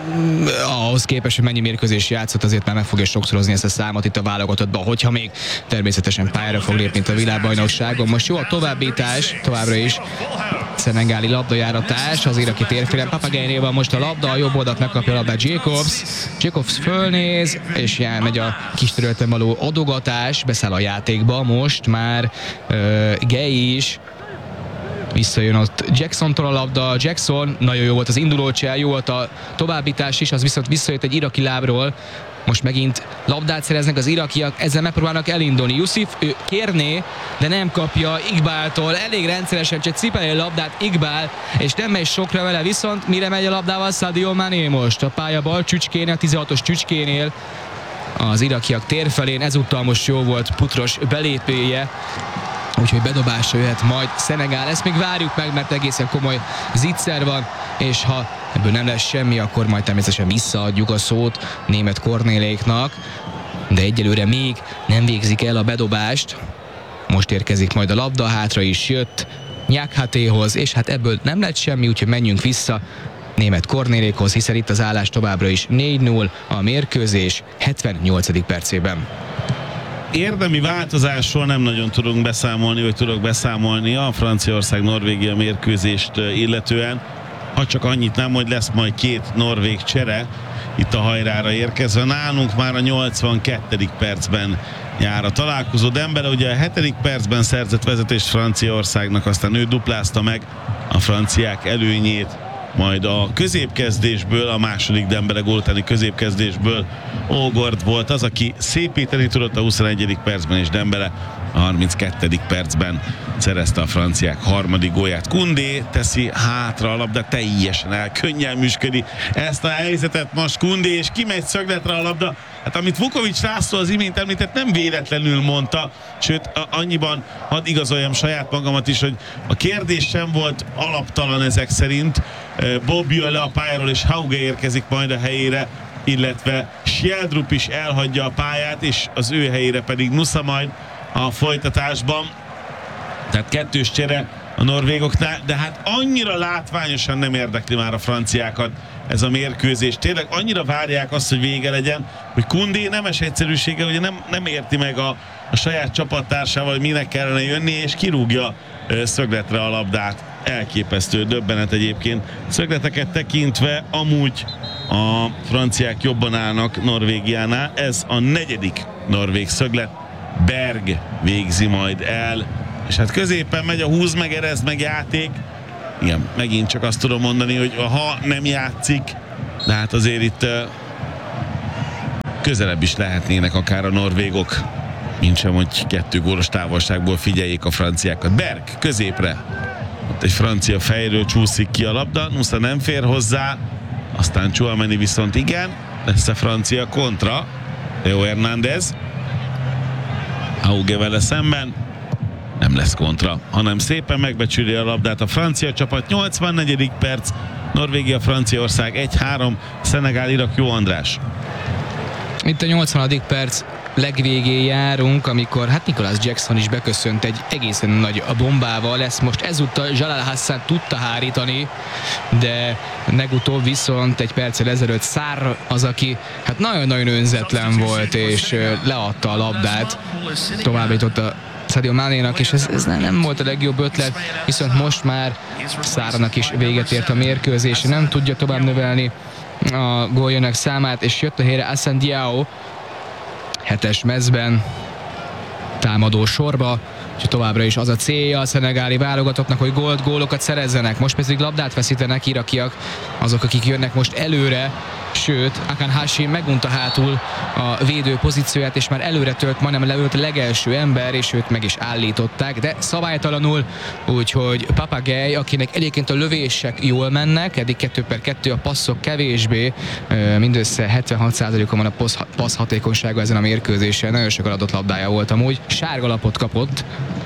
ahhoz képest, hogy mennyi mérkőzés játszott, azért már meg fogja sokszorozni ezt a számot itt a válogatottban, hogyha még természetesen pályára fog lépni itt a világbajnokságon. Most jó a továbbítás, továbbra is szenegáli labdajáratás az iraki térfélen. Papageinél van most a labda, a jobb oldalt megkapja a labdát Jacobs fölnéz, és elmegy a kis területen való adogatás, beszáll a játékba, most már Gay is. Visszajön ott Jacksontól a labda, Jackson, nagyon jó volt az induló csel, jó volt a továbbítás is, az viszont visszajött egy iraki lábról, most megint labdát szereznek az irakiak, ezzel megpróbálnak elindulni. Yusuf, ő kérné, de nem kapja Iqbáltól, elég rendszeresen csak cipeli a labdát Iqbál, és nem megy sokra vele, viszont mire megy a labdával Sadio Mané most? A pálya bal csücskénél, a 16-os csücskénél, az irakiak térfelén, ezúttal most jó volt Putros belépője, úgyhogy bedobásra jöhet majd Szenegál. Ezt még várjuk meg, mert egészen komoly zicser van, és ha ebből nem lesz semmi, akkor majd természetesen visszaadjuk a szót német Kornéléknak, de egyelőre még nem végzik el a bedobást. Most érkezik majd a labda, hátra is jött Nyakhatéhoz, és hát ebből nem lett semmi, úgyhogy menjünk vissza német Kornélékhoz, hiszen itt az állás továbbra is 4-0 a mérkőzés 78. percében. Érdemi változásról nem nagyon tudunk beszámolni, vagy tudok beszámolni a Franciaország-Norvégia mérkőzést illetően. ha csak annyit nem, hogy lesz majd 2 norvég csere itt a hajrára érkezve. Nálunk már a 82. percben jár a találkozó. Dembele ugye a 7. percben szerzett vezetést Franciaországnak, aztán ő duplázta meg a franciák előnyét, majd a középkezdésből, a második Dembele gól utáni középkezdésből Ógord volt az, aki szépíteni tudott a 21. percben, és Dembele a 32. percben szerezte a franciák harmadik gólját. Koundé teszi hátra a labda, teljesen elkönnyelműsködi ezt a helyzetet most Koundé, és kimegy szögletre a labda. Hát amit Vukovics László az imént említett, nem véletlenül mondta, sőt annyiban hadd igazoljam saját magamat is, hogy a kérdés sem volt alaptalan ezek szerint. Bob jön le a pályáról, és Hauge érkezik majd a helyére, illetve Schjeldrup is elhagyja a pályát, és az ő helyére pedig Nusa majd a folytatásban. Tehát 2 csere a norvégoknál, de hát annyira látványosan nem érdekli már a franciákat ez a mérkőzés. Tényleg annyira várják azt, hogy vége legyen, hogy Koundé nemes egyszerűsége, ugye nem érti meg a saját csapattársával, hogy minek kellene jönni, és kirúgja szögletre a labdát. Elképesztő, döbbenet egyébként. Szögleteket tekintve amúgy a franciák jobban állnak Norvégiánál. Ez a 4. norvég szöglet. Berg végzi majd el, és hát középen megy a húz meg, erezd meg játék. Igen, megint csak azt tudom mondani, hogy ha nem játszik, de hát azért itt közelebb is lehetnének akár a norvégok, mintsem, hogy 2 gólos távolságból figyeljék a franciákat. Berg középre, ott egy francia fejről csúszik ki a labda, Nusa nem fér hozzá, aztán Tchouaméni viszont igen, lesz a francia kontra, Theo Hernández, Hauge vele szemben, nem lesz kontra, hanem szépen megbecsüli a labdát a francia csapat. 84. perc, Norvégia, Franciaország 1-3, Szenegál, Irak. Jó András. Itt a 80. perc legvégén járunk, amikor hát Nicholas Jackson is beköszönt egy egészen nagy bombával. Lesz most ezúttal Jalal Hassan tudta hárítani, de legutóbb viszont egy perccel ezelőtt Sarr az, aki hát nagyon-nagyon önzetlen volt, és leadta a labdát. Továbbított a Sadio Manénak, és ez nem volt a legjobb ötlet, viszont most már Sarrnak is véget ért a mérkőzés, nem tudja tovább növelni a góljának számát, és jött a helyre Assane Diao 7-es mezben támadó sorba, és továbbra is az a célja a szenegáli válogatottnak, hogy gólokat szerezzenek. Most pedig labdát veszítenek irakiak, azok, akik jönnek most előre, sőt, Akan Hashim megunta hátul a védő pozícióját, és már előre tölt, majdnem leült a legelső ember, és őt meg is állították, de szabálytalanul, úgyhogy Papagei, akinek egyébként a lövések jól mennek, eddig 2/2, a passzok kevésbé, mindössze 76%-on van a passz hatékonysága ezen a mérkőzésen, nagyon sok adott labdája volt amúgy, sárga lapot kapott,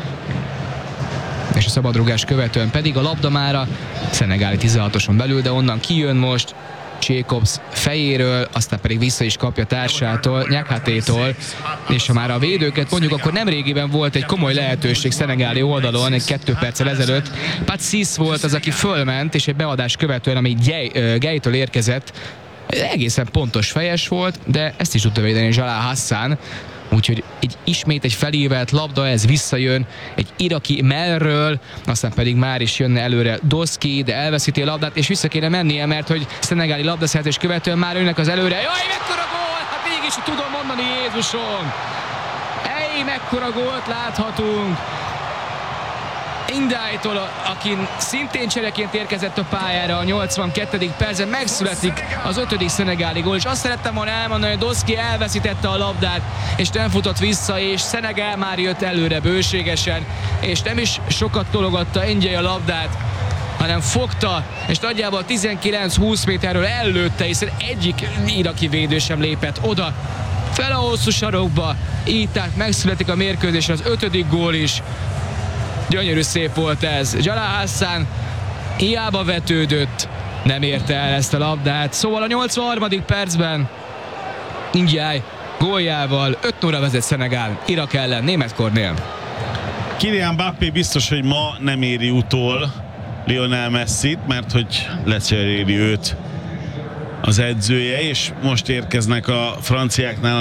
és a szabadrugás követően pedig a labda már a szenegáli 16-oson belül, de onnan kijön most Jacobs fejéről, aztán pedig vissza is kapja társától, Nyakhatétól, és ha már a védőket mondjuk, akkor nemrégiben volt egy komoly lehetőség szenegáli oldalon, egy 2 perccel ezelőtt. Pat Sis volt az, aki fölment, és egy beadás követően, ami Gejtől érkezett, egészen pontos fejes volt, de ezt is tudta védeni Jalal Hassan, úgyhogy ismét egy felívelt labda, ez visszajön egy iraki mellről, aztán pedig már is jönne előre Doszki, de elveszíti a labdát, és vissza kéne mennie, mert hogy szenegáli labdaszerzés követően már önnek az előre. Jaj, mekkora gól! Hát mégis tudom mondani, Jézusom! Mekkora gólt láthatunk! Indájtól, aki szintén csereként érkezett a pályára a 82. percben, megszületik az 5. szenegáli gól, és azt szerettem volna elmondani, hogy Doszki elveszítette a labdát, és nem futott vissza, és Szenegál már jött előre bőségesen, és nem is sokat tologatta Engyei a labdát, hanem fogta, és nagyjából 19-20 méterről ellőtte, hiszen egyik iraki védő sem lépett oda, fel a hosszú sarokba, így tehát megszületik a mérkőzésre az 5. gól is. Gyönyörű szép volt ez. Jalal Hassan hiába vetődött, nem érte el ezt a labdát. Szóval a 83. percben Ndiaye góljával 5-0 vezet Szenegál Irak ellen németkornél. Kylian Mbappé biztos, hogy ma nem éri utol Lionel Messit, mert hogy lecseréli őt az edzője, és most érkeznek a franciáknál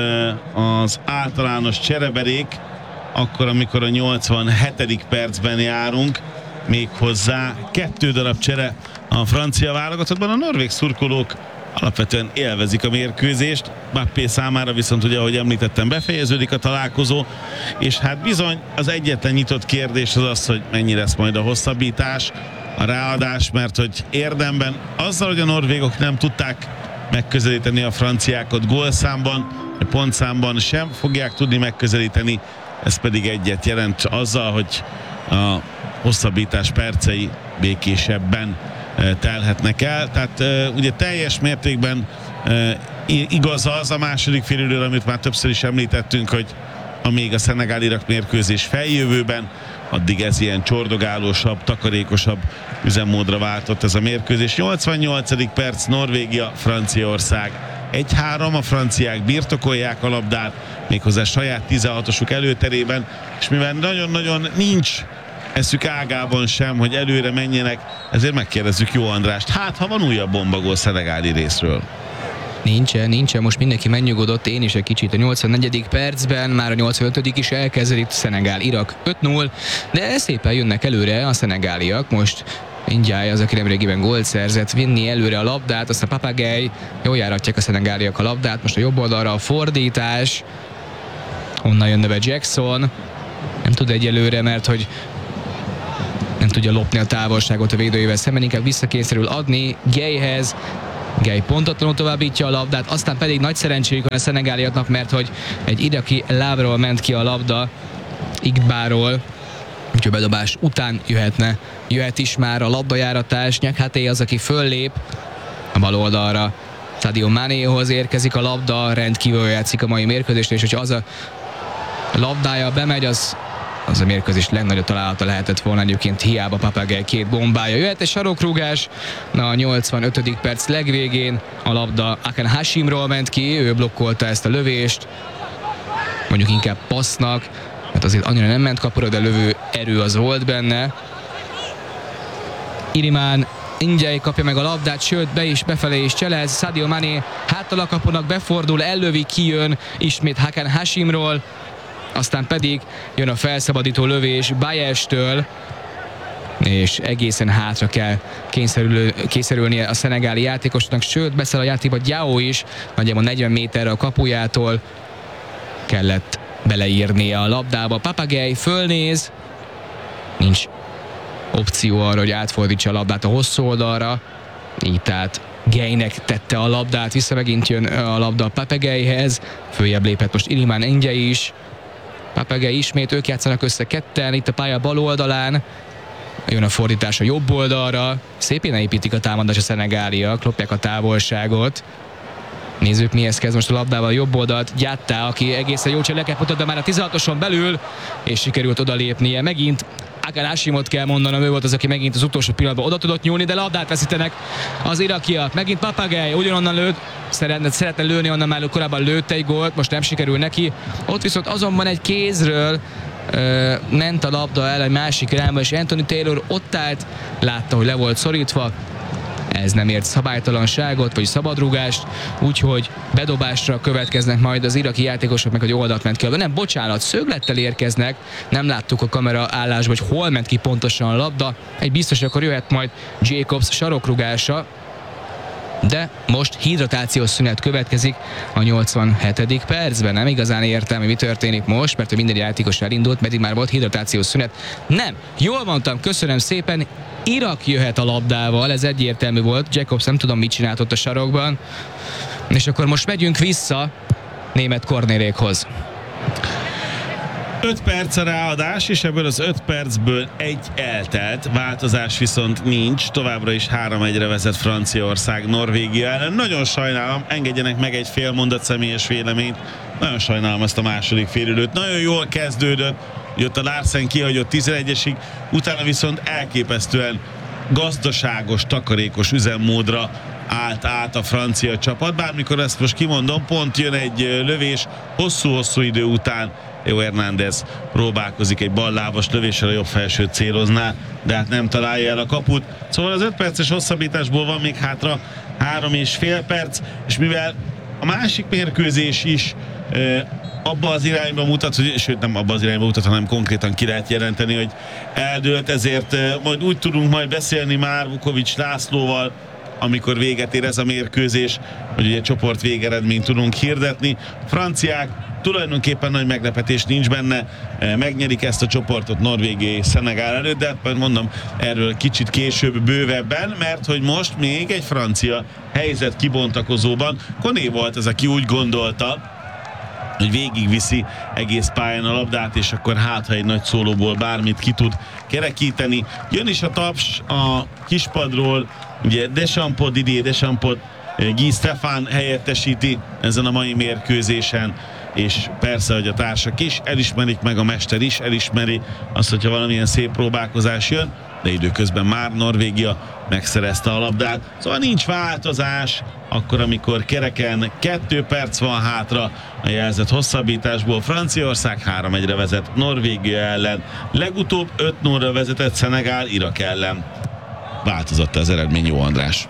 az általános csereberék, akkor, amikor a 87. percben járunk, méghozzá 2 darab csere a francia válogatottban. A norvég szurkolók alapvetően élvezik a mérkőzést, Mbappé számára viszont ugye, ahogy említettem, befejeződik a találkozó, és hát bizony az egyetlen nyitott kérdés az, hogy mennyi lesz majd a hosszabbítás, a ráadás, mert hogy érdemben azzal, hogy a norvégok nem tudták megközelíteni a franciákat gólszámban, pontszámban sem fogják tudni megközelíteni, ez pedig egyet jelent azzal, hogy a hosszabbítás percei békésebben telhetnek el. Tehát ugye teljes mértékben igaz az a második félidőről, amit már többször is említettünk, hogy amíg a Szenegál-Irak mérkőzés feljövőben, addig ez ilyen csordogálósabb, takarékosabb üzemmódra váltott ez a mérkőzés. 88. perc, Norvégia, Franciaország. 1-3, a franciák birtokolják a labdát, méghozzá saját 16-osuk előterében, és mivel nagyon-nagyon nincs eszük ágában sem, hogy előre menjenek, ezért megkérdezzük Jó Andrást. Hát, ha van újabb bombagól szenegáli részről? Nincsen, most mindenki megnyugodott, én is egy kicsit a 84. percben, már a 85. is elkezdődik, Szenegál-Irak 5-0, de szépen jönnek előre a szenegáliak, most Indjáj az, aki nemrégiben gólt szerzett, vinni előre a labdát, aztán Papagei, jól járatják a szenegáliak a labdát, most a jobb oldalra a fordítás, onnan jönne be Jackson, nem tud egyelőre, mert hogy nem tudja lopni a távolságot a védőjével szemben, inkább visszakényszerül adni Gayhez. Gay pontatlanul továbbítja a labdát, aztán pedig nagy szerencséjük van a szenegáliaknak, mert hogy egy iraki lábról ment ki a labda, Igbáról, úgyhogy bedobás után jöhet is már a labdajáratás. Nyakhaté az, aki föllép a bal oldalra, Sadio Manéhoz érkezik a labda, rendkívül játszik a mai mérkőzésre, és hogyha az a labdája bemegy, az a mérkőzés legnagyobb találata lehetett volna, egyébként hiába Papagei két bombája. Jöhet egy sarokrúgás, a 85. perc legvégén a labda Hakan Hashimról ment ki, ő blokkolta ezt a lövést, mondjuk inkább passznak, mert azért annyira nem ment kapura, de lövő erő az volt benne. Iliman Indjáj kapja meg a labdát, sőt befelé is cselez, Sadio Mané háttal a kapunak befordul, ellövi, kijön ismét Hakan Hashimról, aztán pedig jön a felszabadító lövés Bayestől, és egészen hátra kell kényszerülnie a szenegáli játékosnak, sőt beszáll a játékba Diao is, nagyjából 40 méterre a kapujától kellett beleírnia a labdába. Papagei fölnéz, nincs opció arra, hogy átfordítsa a labdát a hosszú oldalra, így tehát Gaynek tette a labdát, vissza megint jön a labda a Papageihez, följebb lépett most Iliman Indjáj is, Papagei ismét, ők játszanak össze ketten, itt a pálya bal oldalán, jön a fordítás a jobb oldalra, szépen építik a támadás a szenegáliak, lopják a távolságot. Nézzük, mihez kezd most a labdával a jobb oldalt, Diatta, aki egészen jó cseleket mutat, de már a 16-oson belül, és sikerült odalépnie. Megint Hakan Hashimot kell mondanom, ő volt az, aki megint az utolsó pillanatban oda tudott nyúlni, de labdát veszítenek az irakiak. Megint Papagei ugyanonnan lőtt, szeretne lőni, onnan már korábban lőtt egy gólt, most nem sikerül neki. Ott viszont azonban egy kézről ment a labda el egy másik irányba, és Anthony Taylor ott állt, látta, hogy le volt szorítva, ez nem ért szabálytalanságot, vagy szabadrúgást, úgyhogy bedobásra következnek majd az iraki játékosok, meg hogy oldalt ment ki. Nem, bocsánat, szöglettel érkeznek, nem láttuk a kamera állásba, hogy hol ment ki pontosan a labda. Egy biztos, akkor jöhet majd Jacobs sarokrúgása, de most hidratációs szünet következik a 87. percben. Nem igazán értem, hogy mi történik most, mert minden játékos elindult, pedig már volt hidratációs szünet. Nem, jól mondtam, köszönöm szépen, Irak jöhet a labdával, ez egyértelmű volt. Jacobs nem tudom, mit csinált ott a sarokban. És akkor most megyünk vissza német kornérékhoz. 5 perc a ráadás, és ebből az 5 percből egy eltelt, változás viszont nincs, továbbra is 3-1-re vezet Franciaország Norvégia ellen. Nagyon sajnálom, engedjenek meg egy fél mondat személyes véleményt, nagyon sajnálom ezt a második félidőt, nagyon jól kezdődött, jött a Larsen kihagyott 11-esig, utána viszont elképesztően gazdaságos, takarékos üzemmódra állt át a francia csapat, bármikor ezt most kimondom, pont jön egy lövés, hosszú-hosszú idő után Theo Hernández próbálkozik egy ballábas lövéssel, a jobb felsőt célozná, de hát nem találja el a kaput. Szóval az 5 perces hosszabbításból van még hátra 3,5 perc, és mivel a másik mérkőzés is abba az irányba mutat, sőt nem abba az irányba mutat, hanem konkrétan ki lehet jelenteni, hogy eldőlt, ezért majd úgy tudunk majd beszélni már Vukovics Lászlóval, amikor véget ér ez a mérkőzés, hogy ugye csoport végeredményt tudunk hirdetni. A franciák tulajdonképpen nagy meglepetés nincs benne, megnyerik ezt a csoportot Norvégia és Szenegál előtt, de majd mondom erről kicsit később bővebben, mert hogy most még egy francia helyzet kibontakozóban. Koné volt az, aki úgy gondolta, hogy végigviszi egész pályán a labdát, és akkor hát, ha egy nagy szólóból bármit ki tud kerekíteni. Jön is a taps a kispadról, ugye Didier Deschampsot Guy Stefan helyettesíti ezen a mai mérkőzésen, és persze, hogy a társak is elismerik, meg a mester is elismeri azt, hogyha valamilyen szép próbálkozás jön, de időközben már Norvégia megszerezte a labdát. Szóval nincs változás, akkor amikor kereken 2 perc van hátra a jelzett hosszabbításból. Franciaország 3-1-re vezet Norvégia ellen, legutóbb 5-0-ra vezetett Szenegál Irak ellen. Változott az eredmény, Jó András?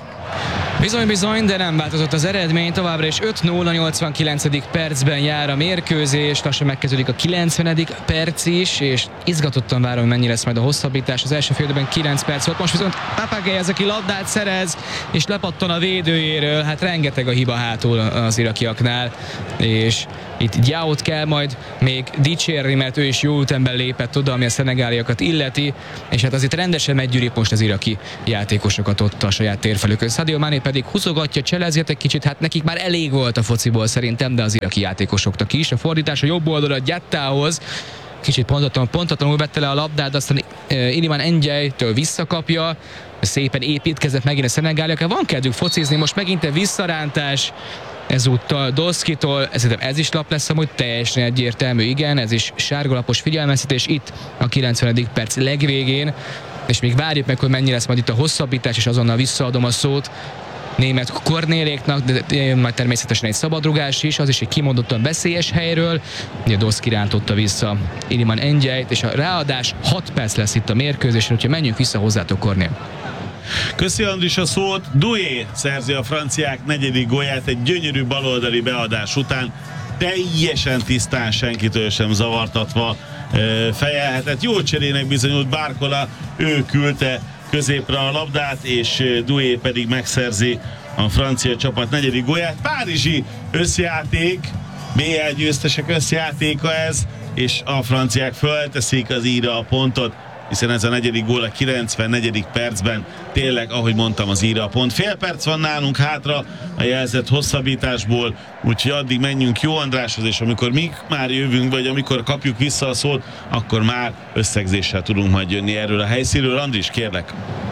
Bizony, de nem változott az eredmény, továbbra is 5-0, a 89. percben jár a mérkőzés, lassan megkezdődik a 90. perc is, és izgatottan várom, hogy mennyi lesz majd a hosszabbítás. Az első félidőben 9 perc volt, most viszont Papagei az, aki labdát szerez, és lepattan a védőjéről, hát rengeteg a hiba hátul az irakiaknál, és itt Diaót kell majd még dicsérni, mert ő is jó ütemben lépett oda, ami a szenegáliakat illeti, és hát azért rendesen meggyűrik most az iraki játékosokat ott a saját térfelükön. Sadio Mané pedig húzogatja, cselezget egy kicsit, hát nekik már elég volt a fociból szerintem, de az iraki játékosoknak is. A fordítás a jobb oldalra Diattához, kicsit pontatlanul vette le a labdát, aztán Iliman Ndiaye-től visszakapja, szépen építkezett megint a szenegáliak. Van kedvük focizni, most megint egy visszarántás, ezúttal Doszkitól, ez is lap lesz amúgy, teljesen egyértelmű, igen, ez is sárgalapos figyelmeztetés itt a 90. perc legvégén, és még várjuk meg, hogy mennyi lesz majd itt a hosszabbítás, és azonnal visszaadom a szót német Kornéléknak, de majd természetesen egy szabadrugás is, az is egy kimondottan veszélyes helyről. Ugye Doszki rántotta vissza Iliman Ndiaye-t, és a ráadás 6 perc lesz itt a mérkőzésen, úgyhogy menjünk vissza hozzátok, Kornél. Köszi Andris a szót. Doué szerzi a franciák 4. gólját egy gyönyörű baloldali beadás után, teljesen tisztán, senkitől sem zavartatva fejelhetett. Jó cserének bizonyult Barcola, ő küldte középre a labdát, és Doué pedig megszerzi a francia csapat 4. gólját. Párizsi összjáték, BL győztesek összjátéka ez, és a franciák fölteszik az íra a pontot, hiszen ez a 4. gól a 94. percben, tényleg, ahogy mondtam, az íra a pont. Fél perc van nálunk hátra a jelzett hosszabbításból, úgyhogy addig menjünk Jó Andráshoz, és amikor mi már jövünk, vagy amikor kapjuk vissza a szót, akkor már összegzéssel tudunk majd jönni erről a helyszínről. Andris, kérlek!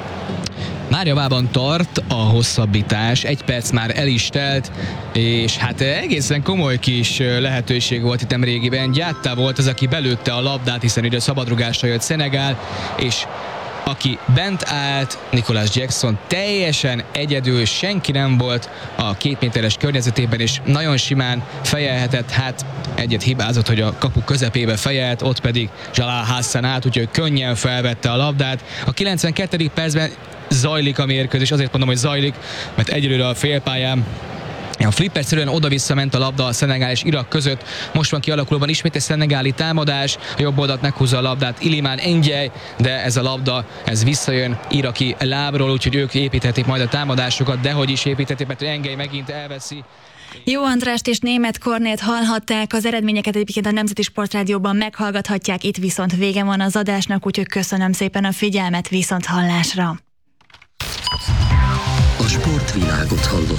Már javában tart a hosszabbítás, 1 perc már el is telt, és hát egészen komoly kis lehetőség volt itt régiben. Diatta volt az, aki belőtte a labdát, hiszen ugye szabadrugásra jött Szenegál, és aki bent állt, Nicolas Jackson teljesen egyedül, senki nem volt a 2 méteres környezetében, és nagyon simán fejelhetett, hát egyet hibázott, hogy a kapu közepébe fejelt, ott pedig Jalal Hassan állt, úgyhogy könnyen felvette a labdát. A 92. percben zajlik a mérkőzés, azért mondom, hogy zajlik, mert egyelőre a félpályán a flipperszerűen oda-vissza ment a labda a Szenegál és Irak között. Most van kialakulóban ismét egy szenegáli támadás, a jobb oldalt meghúzza a labdát Iliman Ndiaye, de ez a labda, ez visszajön iraki lábról, úgyhogy ők építhetik majd a támadásokat, de hogy is építhetik, mert Ndiaye megint elveszi. Jó Andrást és Német Kornélt hallhatták, az eredményeket egyébként a Nemzeti Sportrádióban meghallgathatják, itt viszont vége van az adásnak, úgyhogy köszönöm szépen a figyelmet, viszont hallásra. A sportvilágot hallott.